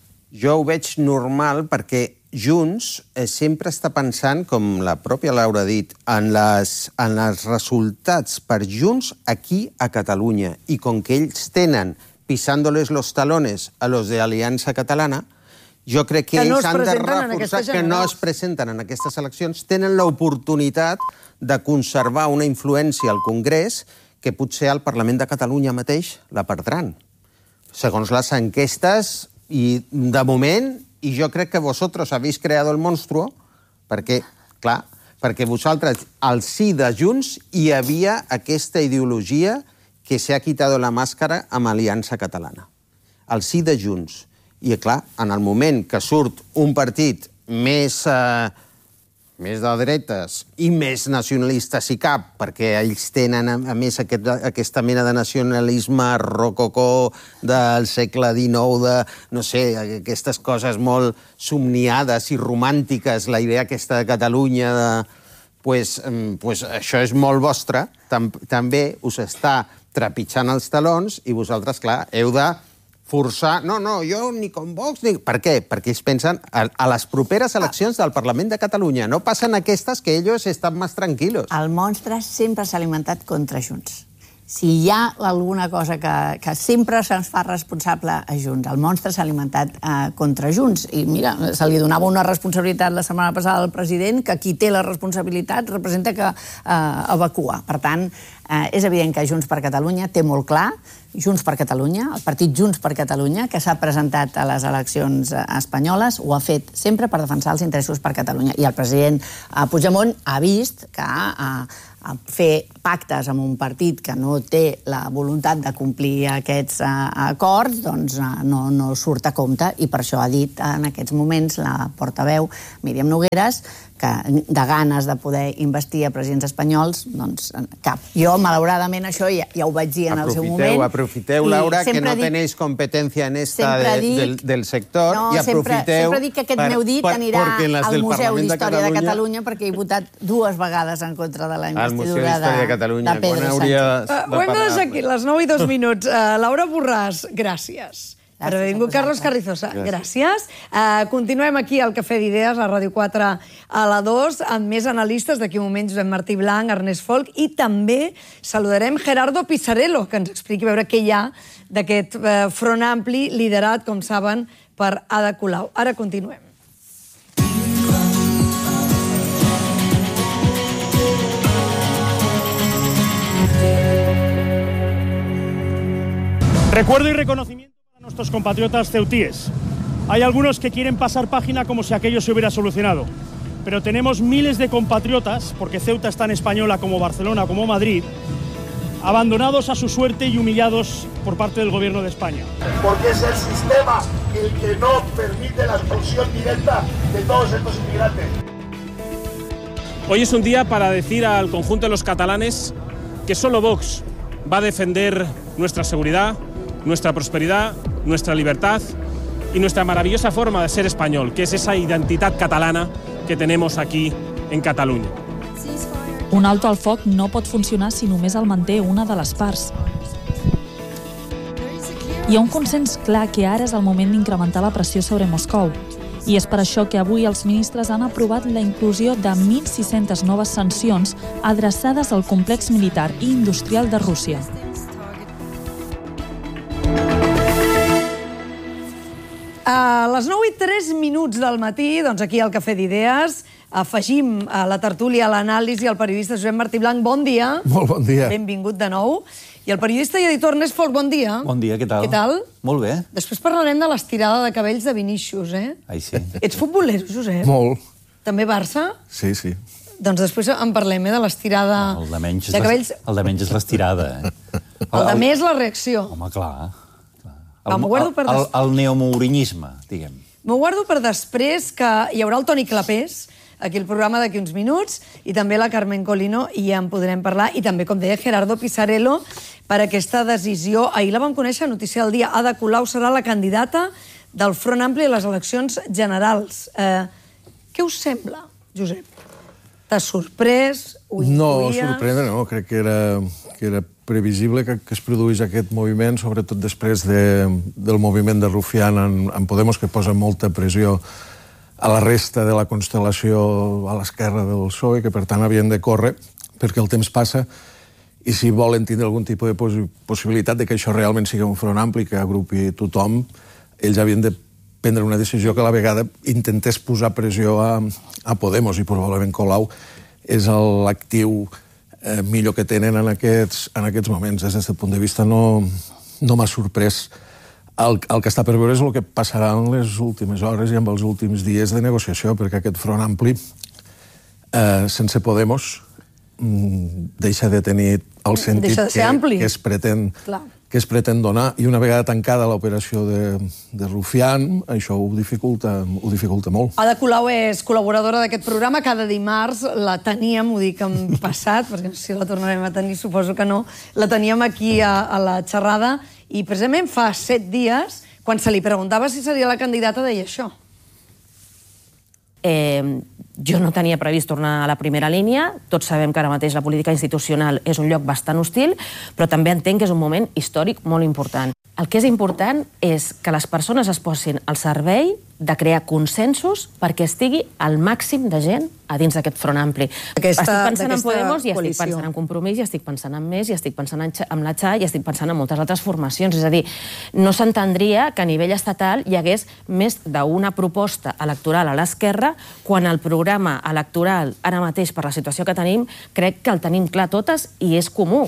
Speaker 9: Jo ho veig normal perquè Junts eh, sempre està pensant, com la pròpia Laura ha dit, en, les, en els resultats per Junts aquí a Catalunya. I com que ells tenen pisándoles los talones a los de Aliança Catalana, jo crec que,
Speaker 3: Que no
Speaker 9: ells
Speaker 3: es
Speaker 9: han de
Speaker 3: presenten en
Speaker 9: reforçar
Speaker 3: aquestes
Speaker 9: que no
Speaker 3: generals.
Speaker 9: es presenten en aquestes eleccions, tenen l'oportunitat de conservar una influència al Congrés que potser al Parlament de Catalunya mateix la perdran. Segons les enquestes, i de moment, i jo crec que vosaltres habéis creado el monstruo, perquè, clar, perquè vosaltres, al sí de Junts, hi havia aquesta ideologia que s'ha quitado la màscara amb Aliança Catalana. Al sí de Junts. I, clar, en el moment que surt un partit més, eh, més de dretes i més nacionalista si cap, perquè ells tenen, a, a més, aquest, aquesta mena de nacionalisme rococó del segle dinou, de, no sé, aquestes coses molt somniades i romàntiques, la idea aquesta de Catalunya, de, pues, pues això és molt vostre, tam, també us està trepitjant els talons i vosaltres, clar, heu de forçar... No, no, jo ni com Vox ni... Per què? Perquè ells pensen a, a les properes eleccions del Parlament de Catalunya. No passen aquestes que ells estan més tranquil·los.
Speaker 8: El monstre sempre s'ha alimentat contra Junts. Si hi ha alguna cosa que, que sempre se'ns fa responsable a Junts, el monstre s'ha alimentat eh, contra Junts. I mira, se li donava una responsabilitat la setmana passada al president, que qui té la responsabilitat representa que eh, evacua. Per tant, eh, és evident que Junts per Catalunya té molt clar, Junts per Catalunya, el partit Junts per Catalunya, que s'ha presentat a les eleccions espanyoles, ho ha fet sempre per defensar els interessos per Catalunya. I el president Puigdemont ha vist que eh, fer pactes amb un partit que no té la voluntat de complir aquests uh, acords, doncs uh, no, no surt a compte, i per això ha dit en aquests moments la portaveu Míriam Nogueres que de ganes de poder investir a presidents espanyols, doncs cap. Jo, malauradament, això ja, ja ho vaig dir en el seu moment.
Speaker 9: Aprofiteu, Laura, que no tenéis competència en esta de, dic, del, del sector,
Speaker 8: no,
Speaker 9: i aprofiteu...
Speaker 8: Sempre, sempre dic que aquest per, meu dit per, anirà al Museu d'Història de Catalunya, perquè he votat dues vegades en contra de la investidura de, de, de Pedro Sánchez.
Speaker 3: Uh, ho hem de deixar aquí, les nou i dos minuts. Uh, Laura Borràs, gràcies. Per haver vingut, Carlos Carrizosa. Gràcies. Uh, continuem aquí al Cafè d'Idees, a Ràdio quatre a la dos, amb més analistes. D'aquí un moment, Josep Martí Blanc, Ernest Folch, i també saludarem Gerardo Pisarello, que ens expliqui veure què hi ha d'aquest uh, front ampli liderat, com saben, per Ada Colau. Ara continuem.
Speaker 10: Recuerdo y reconocimiento para nuestros compatriotas ceutíes. Hay algunos que quieren pasar página como si aquello se hubiera solucionado. Pero tenemos miles de compatriotas, porque Ceuta es tan española como Barcelona, como Madrid, abandonados a su suerte y humillados por parte del gobierno de España.
Speaker 11: Porque es el sistema el que no permite la expulsión directa de todos estos inmigrantes.
Speaker 10: Hoy es un día para decir al conjunto de los catalanes que solo Vox va a defender nuestra seguridad, nuestra prosperidad, nuestra libertad y nuestra maravillosa forma de ser español, que es esa identidad catalana que tenemos aquí en Catalunya.
Speaker 12: Un alto al foc no pot funcionar si només el manté una de les parts. Hi ha un consens clar que ara és el moment d'incrementar la pressió sobre Moscou. I és per això que avui els ministres han aprovat la inclusió de mil sis-centes noves sancions adreçades al complex militar i industrial de Rússia.
Speaker 3: A les nou i tres minuts del matí, doncs aquí al Cafè d'Idees, afegim a la tertúlia, a l'anàlisi, el periodista Josep Martí Blanc. Bon dia.
Speaker 13: Molt bon dia.
Speaker 3: Benvingut de nou. I el periodista i editor Ernest Folch, bon dia.
Speaker 13: Bon dia, què tal?
Speaker 3: Què tal?
Speaker 13: Molt bé.
Speaker 3: Després parlarem de l'estirada de cabells de Vinícius, eh?
Speaker 13: Ai, sí.
Speaker 3: Ets futbolero, Josep?
Speaker 13: Molt.
Speaker 3: També Barça?
Speaker 13: Sí, sí.
Speaker 3: Doncs després en parlem, eh, de l'estirada
Speaker 13: el de, menys
Speaker 3: de cabells.
Speaker 13: El de menys és l'estirada, eh?
Speaker 3: El de més la reacció.
Speaker 13: Home, clar.
Speaker 3: El, el, per
Speaker 13: des... el, el neomourinhisme, diguem.
Speaker 3: M'ho guardo per després, que hi haurà el Toni Clapés, aquí el programa d'aquí uns minuts, i també la Carmen Colino, i ja en podrem parlar, i també, com deia, Gerardo Pisarello, per aquesta decisió. Ahir la vam conèixer a Notícia del Dia. Ada Colau serà la candidata del Front Ampli a les eleccions generals. Eh, què us sembla, Josep? T'has sorprès? Ho intuïes?
Speaker 13: No, sorprendre no. Crec que era, que era previsible que, que es produís aquest moviment, sobretot després de, del moviment de Rufián en, en Podemos, que posa molta pressió a la resta de la constel·lació a l'esquerra del P S O E, que per tant havien de córrer, perquè el temps passa, i si volen tindre algun tipus de poss possibilitat de que això realment sigui un front ampli, que agrupi tothom, ells havien de prendre una decisió que a la vegada intentés posar pressió a, a Podemos, i probablement Colau és l'actiu eh, millor que tenen en aquests, en aquests moments. Des d'aquest punt de vista no, no m'ha sorprès. El, el que està per veure és el que passarà en les últimes hores i en els últims dies de negociació, perquè aquest front ampli, eh, sense Podemos, deixa de tenir el sentit
Speaker 3: de
Speaker 13: que, que, es pretén, que es pretén donar, i una vegada tancada l'operació de, de Rufián, això ho dificulta, ho dificulta molt.
Speaker 3: Ada Colau és col·laboradora d'aquest programa. Cada dimarts la teníem, ho dic en passat, perquè si la tornarem a tenir, suposo que no, la teníem aquí a, a la xerrada, i precisament fa set dies, quan se li preguntava si seria la candidata, deia això.
Speaker 14: Eh, jo no tenia previst tornar a la primera línia. Tots sabem que ara mateix la política institucional és un lloc bastant hostil, però també entenc que és un moment històric molt important. El que és important és que les persones es posin al servei de crear consensos perquè estigui el màxim de gent a dins d'aquest front ampli.
Speaker 3: Aquesta,
Speaker 14: estic pensant en Podemos i estic
Speaker 3: coalició.
Speaker 14: pensant en Compromís i estic pensant en Més i estic pensant en, en la Xa i estic pensant en moltes altres formacions. És a dir, no s'entendria que a nivell estatal hi hagués més d'una proposta electoral a l'esquerra quan el programa electoral ara mateix per la situació que tenim crec que el tenim clar totes i és comú.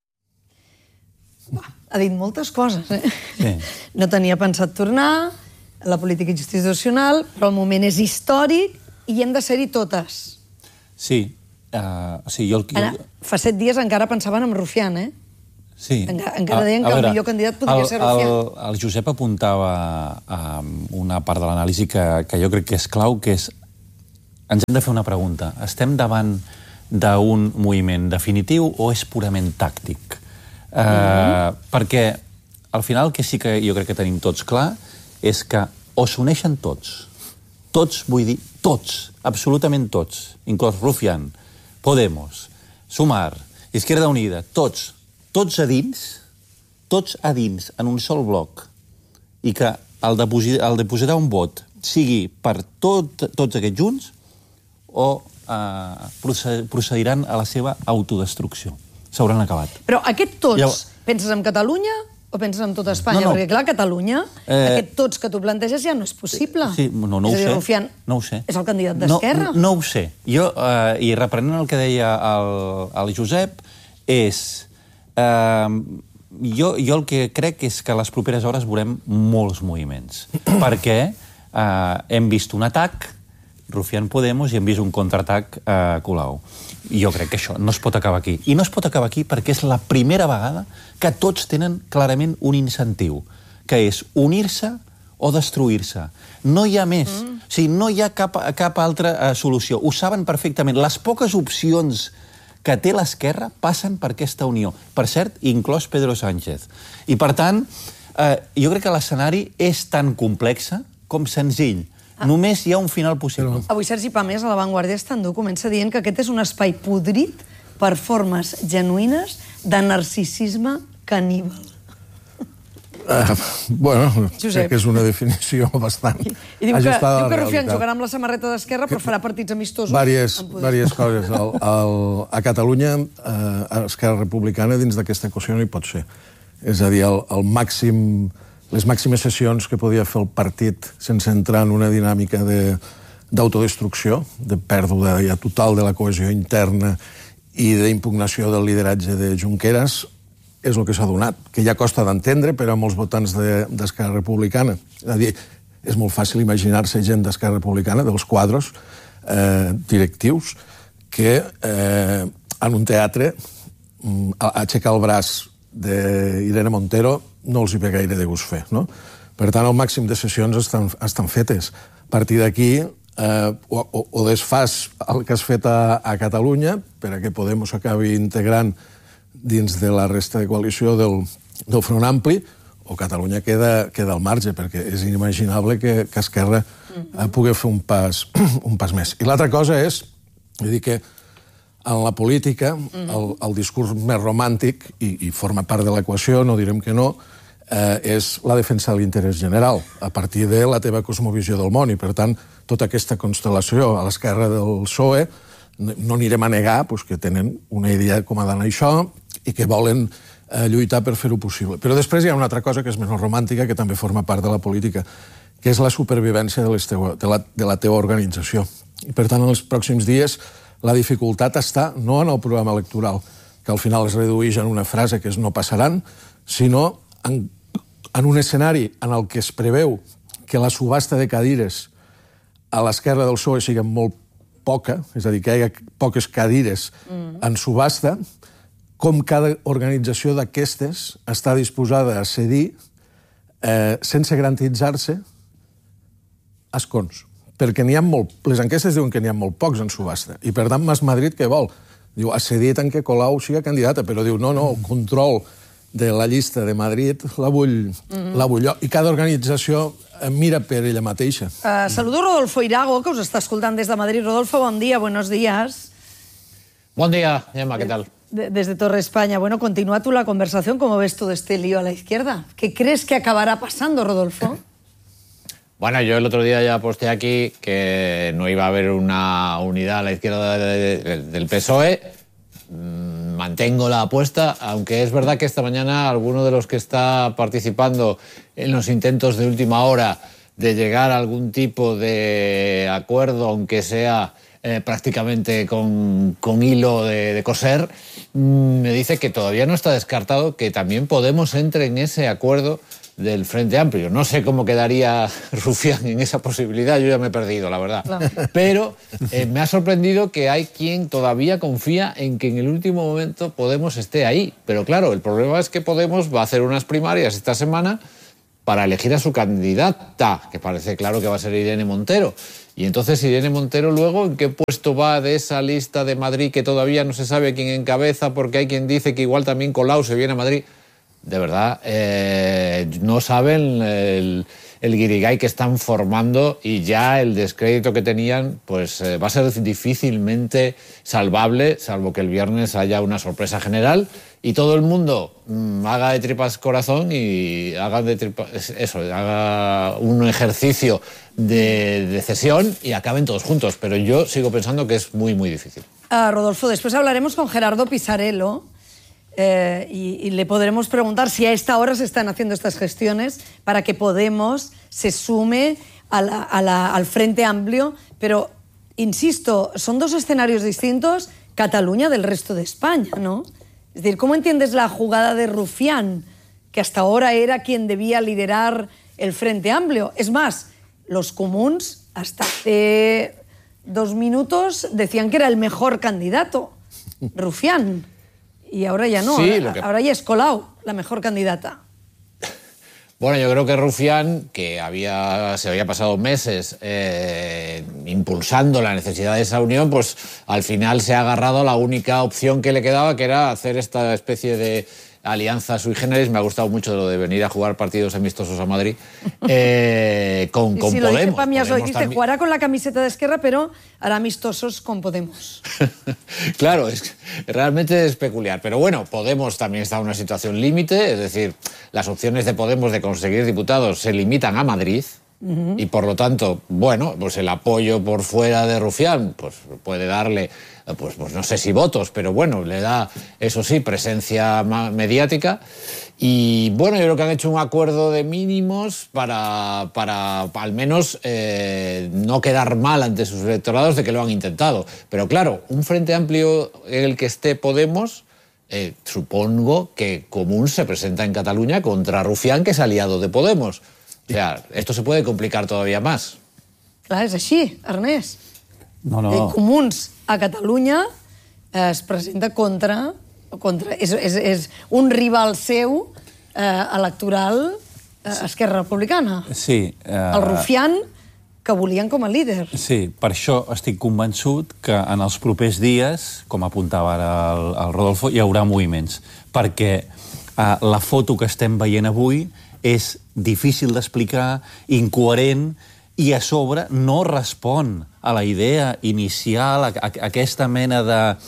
Speaker 3: Ha dit moltes coses, eh?
Speaker 15: Sí.
Speaker 3: No tenia pensat tornar, la política institucional, però el moment és històric i hem de ser-hi totes.
Speaker 15: Sí. Uh, sí jo el...
Speaker 3: Ara, fa set dies encara pensaven en Rufián, eh?
Speaker 15: Sí.
Speaker 3: Encara, encara deien que el millor candidat podria
Speaker 15: el,
Speaker 3: ser Rufián.
Speaker 15: El, el Josep apuntava a una part de l'anàlisi que, que jo crec que és clau, que és... Ens hem de fer una pregunta. Estem davant d'un moviment definitiu o és purament tàctic? Uh, mm-hmm. Perquè al final el que sí que jo crec que tenim tots clar és que o s'uneixen tots, tots, vull dir, tots, absolutament tots, inclòs Rufián, Podemos, Sumar, Izquierda Unida, tots, tots a dins, tots a dins, en un sol bloc, i que el depositar, el depositar un vot sigui per tot, tots aquests junts o uh, procediran a la seva autodestrucció. S'hauran acabat.
Speaker 3: Però aquest tots,
Speaker 15: Llavors...
Speaker 3: penses en Catalunya o penses en tota Espanya? No, no. Perquè, clar, Catalunya, eh... aquest tots que tu planteges ja no és possible.
Speaker 15: Sí, no, no ho
Speaker 3: és a dir,
Speaker 15: sé.
Speaker 3: Rufián
Speaker 15: no ho sé.
Speaker 3: és el candidat d'Esquerra?
Speaker 15: No, no ho sé. Jo, eh, i reprenent el que deia el, el Josep, és... Eh, jo, jo el que crec és que a les properes hores veurem molts moviments. perquè eh, hem vist un atac, Rufián Podemos, i hem vist un contraatac a eh, Colau. I jo crec que això no es pot acabar aquí. I no es pot acabar aquí perquè és la primera vegada que tots tenen clarament un incentiu, que és unir-se o destruir-se. No hi ha més. Mm. O sigui, no hi ha cap, cap altra uh, solució. Ho saben perfectament. Les poques opcions que té l'esquerra passen per aquesta unió. Per cert, inclòs Pedro Sánchez. I, per tant, eh, jo crec que l'escenari és tan complex com senzill. Ah. Només hi ha un final possible.
Speaker 3: Avui Sergi Pamés, a La Vanguardia Estandú, comença dient que aquest és un espai podrit per formes genuïnes de narcisisme caníbal.
Speaker 13: Uh, bueno,
Speaker 3: Josep.
Speaker 13: crec que és una definició bastant
Speaker 3: I, i diu que,
Speaker 13: ajustada
Speaker 3: diu
Speaker 13: a
Speaker 3: que
Speaker 13: la
Speaker 3: Rufián
Speaker 13: realitat.
Speaker 3: jugarà amb la samarreta d'Esquerra però farà partits amistosos.
Speaker 13: Vàries, vàries coses. El, el, a Catalunya, eh, Esquerra Republicana, dins d'aquesta equació no hi pot ser. És a dir, el, el màxim, les màximes sessions que podia fer el partit sense entrar en una dinàmica d'autodestrucció, de, de pèrdua ja total de la cohesió interna i d'impugnació del lideratge de Junqueras, és el que s'ha donat, que ja costa d'entendre per a molts votants d'Esquerra de, Republicana. És a dir, és molt fàcil imaginar-se gent d'Esquerra Republicana, dels quadros eh, directius, que eh, en un teatre aixecar el braç d'Irene Montero no els hi ve gaire de gust fer, no? Per tant, el màxim de sessions estan, estan fetes. A partir d'aquí, eh, o, o, o desfàs el que has fet a, a Catalunya, per a que Podemos acabi integrant dins de la resta de coalició del, del Front Ampli, o Catalunya queda, queda al marge, perquè és inimaginable que, que Esquerra mm-hmm. pugui fer un pas, un pas més. I l'altra cosa és, vull dir que en la política, mm-hmm. el, el discurs més romàntic, i, i forma part de l'equació, no direm que no, eh, és la defensa de l'interès general, a partir de la teva cosmovisió del món, i per tant, tota aquesta constel·lació a l'esquerra del P S O E, no anirem a negar pues, que tenen una idea com ha d'anar això, i que volen eh, lluitar per fer-ho possible. Però després hi ha una altra cosa que és menys romàntica, que també forma part de la política, que és la supervivència de, teua, de, la, de la teva organització. I per tant, en els pròxims dies, la dificultat està no en el programa electoral, que al final es redueix en una frase que és no passaran, sinó en, en un escenari en el que es preveu que la subhasta de cadires a l'esquerra del P S O E sigui molt poca, és a dir, que hi hagi poques cadires mm. en subhasta, com cada organització d'aquestes està disposada a cedir eh, sense garantitzar-se escons. Perquè n'hi ha molt... Les enquestes diuen que n'hi ha molt pocs en subhasta. I per tant, Mas Madrid què vol? Diu, ha cedit en que Colau sigui candidata, però diu, no, no, el control de la llista de Madrid la vull, mm-hmm. la vull jo. I cada organització mira per ella mateixa.
Speaker 3: Uh, saludo Rodolfo Irago, que us està escoltant des de Madrid. Rodolfo, bon dia, buenos días.
Speaker 16: Bon dia, Gemma, què tal?
Speaker 3: desde Torre España. Bueno, continúa tú la conversación. ¿Cómo ves todo este lío a la izquierda? ¿Qué crees que acabará pasando, Rodolfo?
Speaker 16: Bueno, yo el otro día ya posté aquí que no iba a haber una unidad a la izquierda de, de, del P S O E. Mantengo la apuesta, aunque es verdad que esta mañana alguno de los que está participando en los intentos de última hora de llegar a algún tipo de acuerdo, aunque sea eh, prácticamente con, con hilo de, de coser, me dice que todavía no está descartado que también Podemos entre en ese acuerdo del Frente Amplio. No sé cómo quedaría Rufián en esa posibilidad, yo ya me he perdido, la verdad. Claro. Pero eh, me ha sorprendido que hay quien todavía confía en que en el último momento Podemos esté ahí. Pero claro, el problema es que Podemos va a hacer unas primarias esta semana para elegir a su candidata, que parece claro que va a ser Irene Montero. Y entonces Irene Montero luego, ¿en qué puesto va de esa lista de Madrid que todavía no se sabe quién encabeza, porque hay quien dice que igual también Colau se viene a Madrid? De verdad, eh, no saben el, el guirigay que están formando y ya el descrédito que tenían pues eh, va a ser difícilmente salvable, salvo que el viernes haya una sorpresa general y todo el mundo mmm, haga de tripas corazón y haga de tripas, eso, haga un ejercicio de, de cesión y acaben todos juntos. Pero yo sigo pensando que es muy, muy difícil.
Speaker 3: Uh, Rodolfo, después hablaremos con Gerardo Pisarello. Eh, y, y le podremos preguntar si a esta hora se están haciendo estas gestiones para que Podemos se sume a la, a la, al Frente Amplio, pero, insisto, son dos escenarios distintos, Cataluña del resto de España, ¿no? Es decir, ¿cómo entiendes la jugada de Rufián, que hasta ahora era quien debía liderar el Frente Amplio? Es más, los comuns hasta hace dos minutos decían que era el mejor candidato, Rufián. Y ahora ya no,
Speaker 16: sí,
Speaker 3: ahora,
Speaker 16: que...
Speaker 3: ahora ya es Colau la mejor candidata.
Speaker 16: Bueno, yo creo que Rufián, que había, se había pasado meses eh, impulsando la necesidad de esa unión, pues al final se ha agarrado a la única opción que le quedaba, que era hacer esta especie de alianza sui generis. Me ha gustado mucho lo de venir a jugar partidos amistosos a Madrid eh, con, con
Speaker 3: sí,
Speaker 16: Podemos.
Speaker 3: Lo dice Pamias hoy, dice,
Speaker 16: también...
Speaker 3: jugará con la camiseta de Esquerra, pero hará amistosos con Podemos.
Speaker 16: Claro, es realmente es peculiar. Pero bueno, Podemos también está en una situación límite, es decir, las opciones de Podemos de conseguir diputados se limitan a Madrid. Uh-huh. Y por lo tanto, bueno, pues el apoyo por fuera de Rufián pues puede darle, pues, pues no sé si votos, pero bueno, le da, eso sí, presencia mediática. Y bueno, yo creo que han hecho un acuerdo de mínimos para, para al menos eh, no quedar mal ante sus electorados de que lo han intentado. Pero claro, un Frente Amplio en el que esté Podemos, eh, supongo que Común se presenta en Cataluña contra Rufián, que es aliado de Podemos. O sea, esto se puede complicar todavía más.
Speaker 3: Clar, és així, Ernest.
Speaker 15: No, no.
Speaker 3: Eh, Comuns a Catalunya eh, es presenta contra... contra és, és, és un rival seu eh, electoral eh, Esquerra Republicana.
Speaker 15: Sí. Eh...
Speaker 3: El Rufián, que volien com a líder.
Speaker 15: Sí, per això estic convençut que en els propers dies, com apuntava ara el, el Rodolfo, hi haurà moviments. Perquè eh, la foto que estem veient avui és difícil d'explicar, incoherent, i a sobre no respon a la idea inicial, a, a, a aquesta mena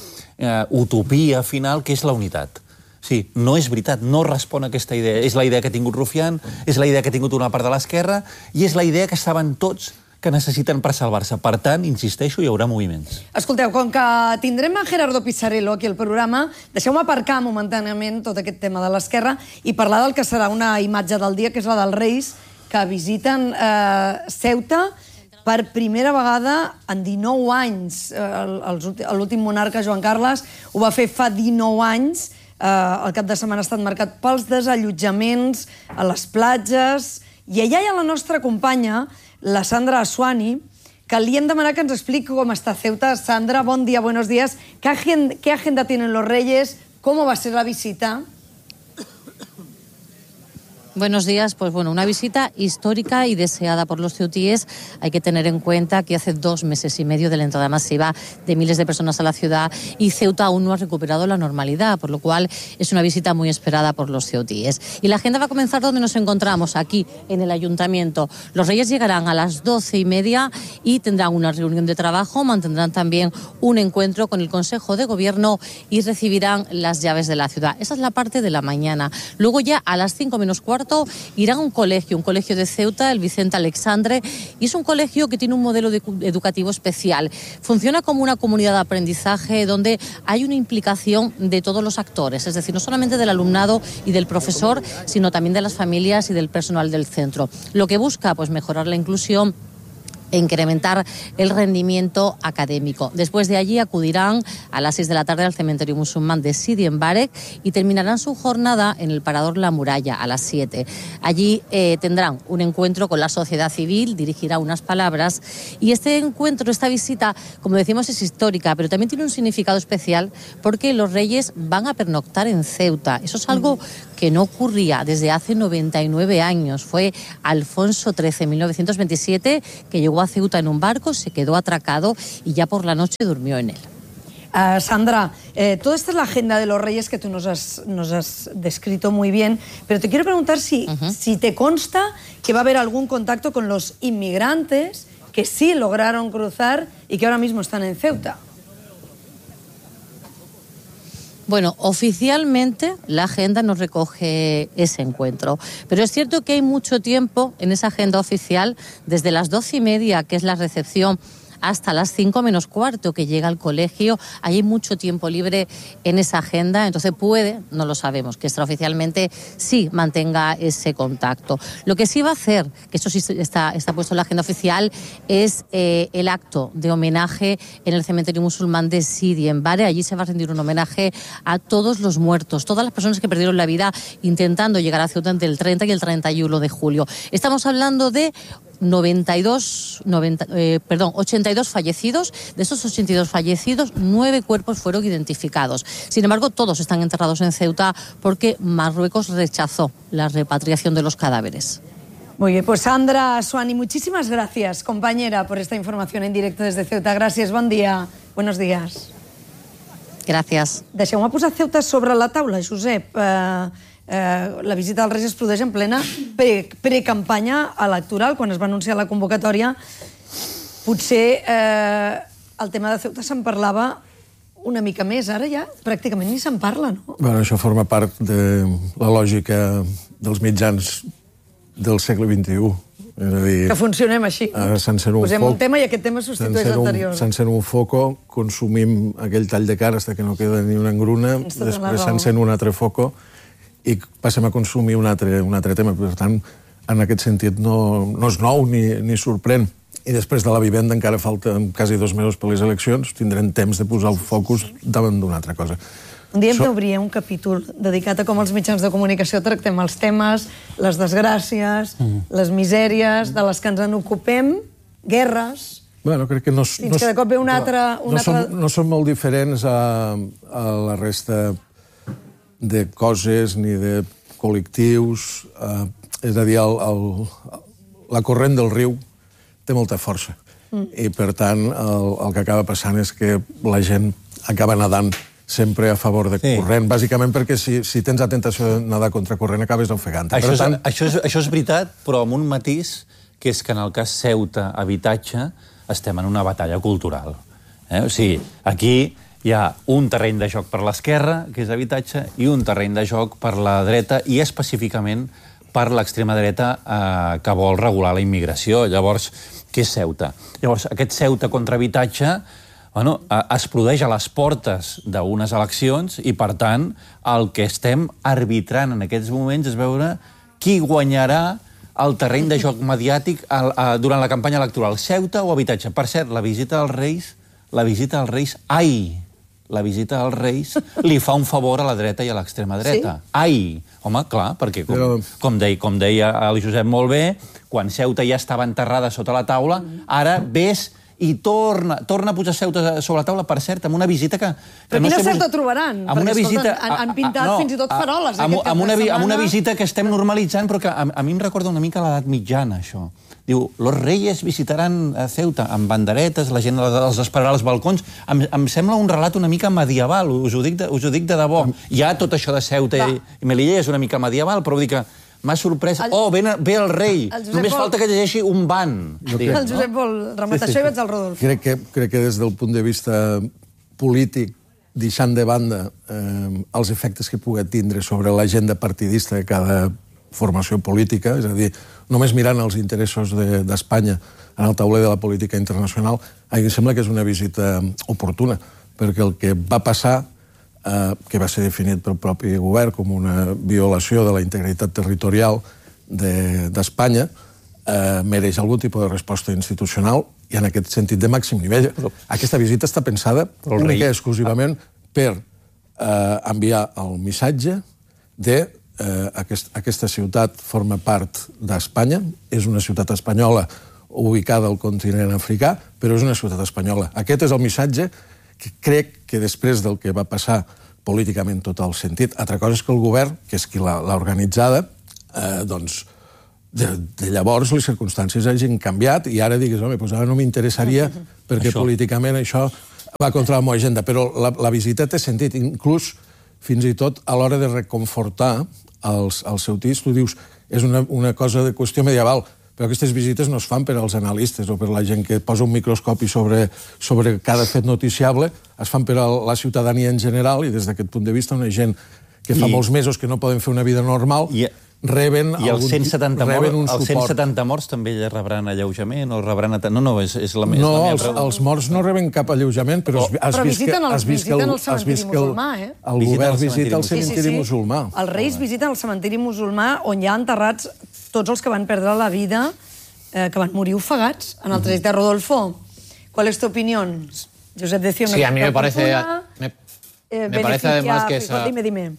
Speaker 15: d'utopia uh, final, que és la unitat. Sí, no és veritat, no respon a aquesta idea. És la idea que ha tingut Rufián, és la idea que ha tingut una part de l'esquerra, i és la idea que saben tots que necessiten per salvar-se. Per tant, insisteixo, hi haurà moviments.
Speaker 3: Escolteu, com que tindrem a Gerardo Pisarello aquí al programa, deixeu-me aparcar momentàniament tot aquest tema de l'esquerra i parlar del que serà una imatge del dia, que és la dels Reis, que visiten eh, Ceuta per primera vegada en dinou anys. Eh, L'últim monarca, Joan Carles, ho va fer fa dinou anys. Eh, el cap de setmana ha estat marcat pels desallotjaments a les platges. I allà hi ha la nostra companya, la Sandra Assuani, que li hem demanat que ens expliqui com està Ceuta. Sandra, bon dia, buenos días. ¿Qué agenda, qué agenda tienen los Reyes? ¿Cómo va a ser la visita?
Speaker 17: Buenos días. Pues bueno, una visita histórica y deseada por los ceutíes. Hay que tener en cuenta que hace dos meses y medio de la entrada masiva de miles de personas a la ciudad y Ceuta aún no ha recuperado la normalidad, por lo cual es una visita muy esperada por los ceutíes. Y la agenda va a comenzar donde nos encontramos, aquí en el Ayuntamiento. Los Reyes llegarán a las doce y media y tendrán una reunión de trabajo, mantendrán también un encuentro con el Consejo de Gobierno y recibirán las llaves de la ciudad. Esa es la parte de la mañana. Luego ya a las cinco menos cuarto irán a un colegio, un colegio de Ceuta, el Vicente Alexandre, y es un colegio que tiene un modelo de, educativo especial. Funciona como una comunidad de aprendizaje donde hay una implicación de todos los actores, es decir, no solamente del alumnado y del profesor, sino también de las familias y del personal del centro. Lo que busca, pues, mejorar la inclusión e incrementar el rendimiento académico. Después de allí acudirán a las seis de la tarde al cementerio musulmán de Sidi Mbarek y terminarán su jornada en el Parador La Muralla a las siete. Allí eh, tendrán un encuentro con la sociedad civil, dirigirá unas palabras y este encuentro, esta visita, como decimos, es histórica, pero también tiene un significado especial porque los Reyes van a pernoctar en Ceuta. Eso es algo que no ocurría desde hace noventa y nueve años. Fue Alfonso trece, en mil novecientos veintisiete, que llegó a Ceuta en un barco, se quedó atracado y ya por la noche durmió en él.
Speaker 3: Uh, Sandra, eh, toda esta es la agenda de los Reyes que tú nos has, nos has descrito muy bien, pero te quiero preguntar si, uh-huh. si te consta que va a haber algún contacto con los inmigrantes que sí lograron cruzar y que ahora mismo están en Ceuta.
Speaker 17: Bueno, oficialmente la agenda nos recoge ese encuentro, pero es cierto que hay mucho tiempo en esa agenda oficial, desde las doce y media, que es la recepción, hasta las cinco menos cuarto, que llega al colegio. Hay mucho tiempo libre en esa agenda, entonces puede, no lo sabemos, que extraoficialmente sí mantenga ese contacto. Lo que sí va a hacer, que eso sí está, está puesto en la agenda oficial, es eh, el acto de homenaje en el cementerio musulmán de Sidi Mbarek. Allí se va a rendir un homenaje a todos los muertos, todas las personas que perdieron la vida intentando llegar a Ceuta entre el treinta y el treinta y uno de julio. Estamos hablando de noventa y dos, noventa, eh, perdón, ochenta y dos fallecidos. De esos ochenta y dos fallecidos, nueve cuerpos fueron identificados. Sin embargo, todos están enterrados en Ceuta porque Marruecos rechazó la repatriación de los cadáveres.
Speaker 3: Muy bien, pues Sandra Suani, muchísimas gracias, compañera, por esta información en directo desde Ceuta. Gràcies, bon dia, buenos días.
Speaker 17: Gràcies.
Speaker 3: Deixeu-me posar Ceuta sobre la taula, Josep. Eh, eh, la visita dels Reis es produeix en plena pre, precampanya electoral, quan es va anunciar la convocatòria. Potser eh, el tema de Ceuta se'n parlava una mica més, ara ja pràcticament ni se'n parla, no?
Speaker 13: Bueno, això forma part de la lògica dels mitjans del segle vint-i-u. És a dir,
Speaker 3: que funcionem així.
Speaker 13: Un
Speaker 3: Posem
Speaker 13: foc,
Speaker 3: un tema i aquest tema substitueix l'anterior.
Speaker 13: S'encén un foco, consumim aquell tall de carn fins que no queda ni una engruna, després s'encén un altre foco i passem a consumir un altre, un altre tema. Per tant, en aquest sentit no, no és nou ni, ni sorprèn. I després de la vivenda encara falten quasi dos mesos per les eleccions, tindrem temps de posar el focus davant d'una altra cosa.
Speaker 3: Un dia em t'obria un capítol dedicat a com els mitjans de comunicació tractem els temes, les desgràcies, mm. les misèries de les que ens en ocupem, guerres...
Speaker 13: Bueno, crec que no...
Speaker 3: Fins no, que de cop ve una altra... Una
Speaker 13: no,
Speaker 3: altra...
Speaker 13: Som, no som molt diferents a, a la resta de coses ni de col·lectius. Uh, és a dir, el, el, la corrent del riu té molta força. Mm. I, per tant, el, el que acaba passant és que la gent acaba nedant sempre a favor de sí. corrent, bàsicament perquè si, si tens la tentació de nedar contra corrent acabes ofegant.
Speaker 15: Això, tant... és, això, és, això és veritat, però amb un matís, que és que en el cas Ceuta, habitatge, estem en una batalla cultural. Eh? O sigui, aquí hi ha un terreny de joc per l'esquerra, que és habitatge, i un terreny de joc per la dreta, i específicament per l'extrema dreta eh, que vol regular la immigració. Llavors, què és Ceuta? Llavors, aquest Ceuta contra habitatge bueno, es produeix a les portes d'unes eleccions i, per tant, el que estem arbitrant en aquests moments és veure qui guanyarà el terreny de joc mediàtic durant la campanya electoral, Ceuta o habitatge. Per cert, la visita dels Reis, la visita dels Reis, ai, la visita dels Reis li fa un favor a la dreta i a l'extrema dreta. Sí? Ai! Home, clar, perquè, com, Però... com, deia, com deia el Josep molt bé, quan Ceuta ja estava enterrada sota la taula, ara ves i torna, torna a posar Ceuta sobre la taula, per cert, amb una visita que... que
Speaker 3: Però
Speaker 15: no
Speaker 3: quina
Speaker 15: sé,
Speaker 3: Ceuta trobaran?
Speaker 15: amb una
Speaker 3: Perquè,
Speaker 15: visita,
Speaker 3: escolta, han, han pintat
Speaker 15: no,
Speaker 3: fins i tot faroles.
Speaker 15: Amb,
Speaker 3: aquest
Speaker 15: amb, una,
Speaker 3: cap de
Speaker 15: amb una
Speaker 3: setmana.
Speaker 15: visita que estem normalitzant, però que a, a mi em recorda una mica l'edat mitjana, això. Diu, los reyes visitaran Ceuta amb banderetes, la gent els esperarà als balcons. Em, em sembla un relat una mica medieval, us ho dic de, us ho dic de debò. Hi ha tot això de Ceuta i, i Melilla és una mica medieval, però vull dir que m'ha sorprès. El... Oh, ve, ve el rei. El Només vol... falta que llegeixi un ban.
Speaker 3: Diguem, el Josep no? vol rematar sí, sí. això i vaig al Rodolfo.
Speaker 13: Crec que, crec que des del punt de vista polític, deixant de banda eh, els efectes que pugui tindre sobre l'agenda partidista de cada formació política, és a dir, només mirant els interessos d'Espanya en el tauler de la política internacional, a mi em sembla que és una visita oportuna, perquè el que va passar, eh, que va ser definit pel propi govern com una violació de la integritat territorial d'Espanya, de, eh, mereix algun tipus de resposta institucional i en aquest sentit de màxim nivell. Aquesta visita està pensada única i exclusivament per eh, enviar el missatge de Eh, aquest, aquesta ciutat forma part d'Espanya, és una ciutat espanyola ubicada al continent africà, però és una ciutat espanyola. Aquest és el missatge que crec que després del que va passar políticament tot el sentit. Altra cosa és que el govern, que és qui l'ha organitzada, eh, doncs, de, de llavors les circumstàncies hagin canviat i ara digues, home, doncs ara no m'interessaria perquè això. políticament això va contra la meva agenda. Però la, la visita té sentit, inclús fins i tot a l'hora de reconfortar els, els seutís, tu dius, és una, una cosa de qüestió medieval, però aquestes visites no es fan per als analistes o per la gent que posa un microscopi sobre, sobre cada fet noticiable, es fan per a la ciutadania en general i des d'aquest punt de vista una gent que fa I... molts mesos que no poden fer una vida normal... I... reben
Speaker 15: I els cent setanta,
Speaker 13: reben un
Speaker 15: els cent setanta morts també rebran alleujament o rebran... No, no, és, és la més...
Speaker 13: No,
Speaker 15: la
Speaker 13: els, els morts no reben cap alleujament, però has, has
Speaker 3: però
Speaker 13: vist que...
Speaker 3: Has vist que el, el cementiri musulmà, eh?
Speaker 13: El govern visita el cementiri sí, sí, sí. musulmà.
Speaker 3: Els reis visiten el cementiri musulmà on hi ha enterrats tots els que van perdre la vida, eh, que van morir ofegats en el trajecte. Rodolfo, ¿cuál es tu opinión? Josep decía una...
Speaker 16: Sí, a mí me parece... Me,
Speaker 3: eh,
Speaker 16: me parece además que
Speaker 3: esa... Dime, dime.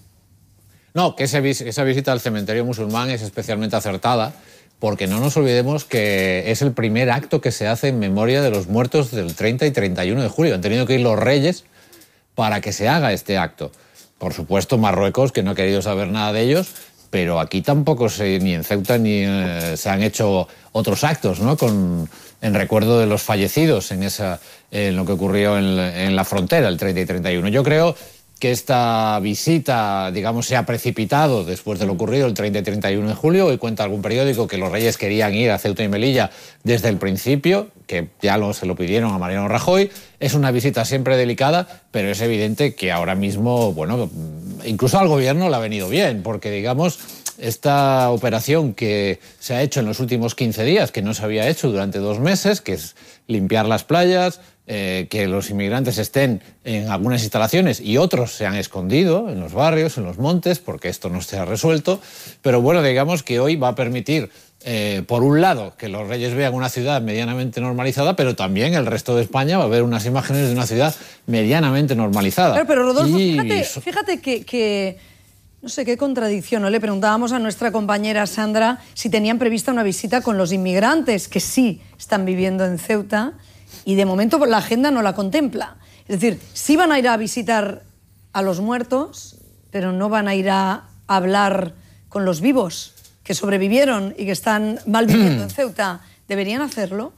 Speaker 16: No, que ese, esa visita al cementerio musulmán es especialmente acertada porque no nos olvidemos que es el primer acto que se hace en memoria de los muertos del treinta y treinta y uno de julio. Han tenido que ir los reyes para que se haga este acto. Por supuesto, Marruecos, que no ha querido saber nada de ellos, pero aquí tampoco se, ni en Ceuta ni eh, se han hecho otros actos, ¿no? Con, en recuerdo de los fallecidos en, esa, en lo que ocurrió en, en la frontera, el treinta y treinta y uno. Yo creo que esta visita, digamos, se ha precipitado después de lo ocurrido el treinta y treinta y uno de julio. Hoy cuenta algún periódico que los reyes querían ir a Ceuta y Melilla desde el principio, que ya lo, se lo pidieron a Mariano Rajoy. Es una visita siempre delicada, pero es evidente que ahora mismo, bueno, incluso al gobierno le ha venido bien, porque, digamos, esta operación que se ha hecho en los últimos quince días, que no se había hecho durante dos meses, que es limpiar las playas, Eh, que los inmigrantes estén en algunas instalaciones y otros se han escondido en los barrios, en los montes, porque esto no se ha resuelto. Pero bueno, digamos que hoy va a permitir, eh, por un lado, que los reyes vean una ciudad medianamente normalizada, pero también el resto de España va a ver unas imágenes de una ciudad medianamente normalizada.
Speaker 3: Pero, pero Rodolfo,
Speaker 16: y...
Speaker 3: fíjate, fíjate que, que... No sé qué contradicción, ¿no? Le preguntábamos a nuestra compañera Sandra si tenían prevista una visita con los inmigrantes que sí están viviendo en Ceuta. Y de momento la agenda no la contempla. Es decir, sí van a ir a visitar a los muertos, pero no van a ir a hablar con los vivos que sobrevivieron y que están mal viviendo en Ceuta. ¿Deberían hacerlo?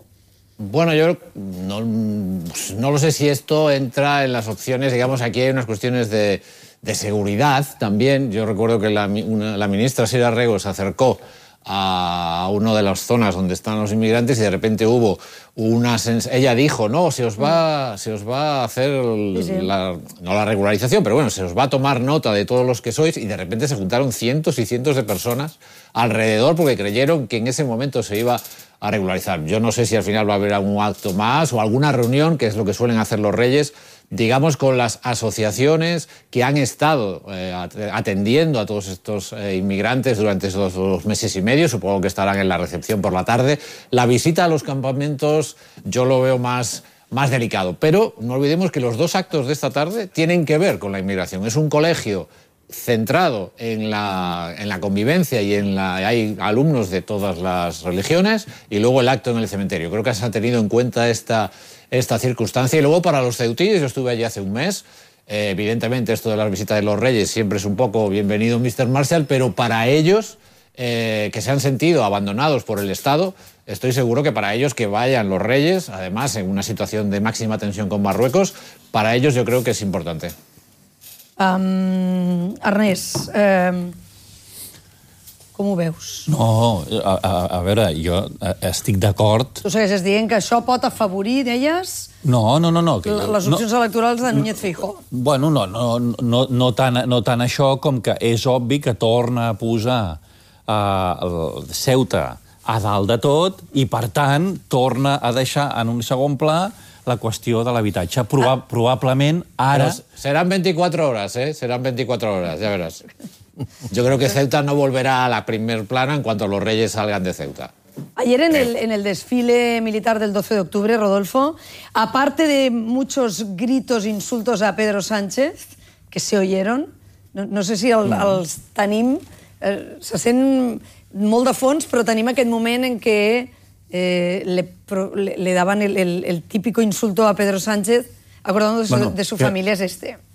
Speaker 16: Bueno, yo no, no lo sé si esto entra en las opciones. Digamos, aquí hay unas cuestiones de, de seguridad también. Yo recuerdo que la, una, la ministra Sira Rego se acercó a una de las zonas donde están los inmigrantes y de repente hubo una... Sens- ella dijo, no, se os va, se os va a hacer el, sí, sí. La, no la regularización, pero bueno, se os va a tomar nota de todos los que sois, y de repente se juntaron cientos y cientos de personas alrededor porque creyeron que en ese momento se iba a regularizar. Yo no sé si al final va a haber algún acto más o alguna reunión, que es lo que suelen hacer los reyes, digamos, con las asociaciones que han estado eh, atendiendo a todos estos eh, inmigrantes durante esos dos meses y medio. Supongo que estarán en la recepción por la tarde. La visita a los campamentos yo lo veo más, más delicado. Pero no olvidemos que los dos actos de esta tarde tienen que ver con la inmigración. Es un colegio centrado en la, en la convivencia y en la, hay alumnos de todas las religiones, y luego el acto en el cementerio. Creo que se ha tenido en cuenta esta, esta circunstancia. Y luego para los ceutíes, yo estuve allí hace un mes, eh, evidentemente esto de las visitas de los reyes siempre es un poco bienvenido mister Marshall, pero para ellos, eh, que se han sentido abandonados por el Estado, estoy seguro que para ellos que vayan los reyes, además en una situación de máxima tensión con Marruecos, para ellos yo creo que és important.
Speaker 3: Um, Ernest, um, com ho veus?
Speaker 15: No, a, a, a veure, jo estic d'acord.
Speaker 3: Tu segueixes dient que això pot afavorir, deies,
Speaker 15: No, no, no. no que,
Speaker 3: les opcions
Speaker 15: no,
Speaker 3: electorals de Núñez Feijóo.
Speaker 15: Bueno, no, no, no, no, tant, no tant això com que és obvi que torna a posar uh, el Ceuta a dalt de tot i, per tant, torna a deixar en un segon pla la qüestió de l'habitatge. Proba, ah. Probablement ara...
Speaker 16: Pero serán veinticuatro horas, ¿eh? Serán veinticuatro horas, ya verás. Yo creo que Ceuta no volverá a la primer plana en cuanto los reyes salgan de Ceuta.
Speaker 3: Ayer en el, en el desfile militar del doce de octubre, Rodolfo, aparte de muchos gritos, insultos a Pedro Sánchez, que se oyeron, no, no sé si el, els tenim, eh, se sent molt de fons, però tenim aquest moment en què eh, le, le, le daban el, el, el típico insulto a Pedro Sánchez, acordándose bueno, de su que... familia, es este.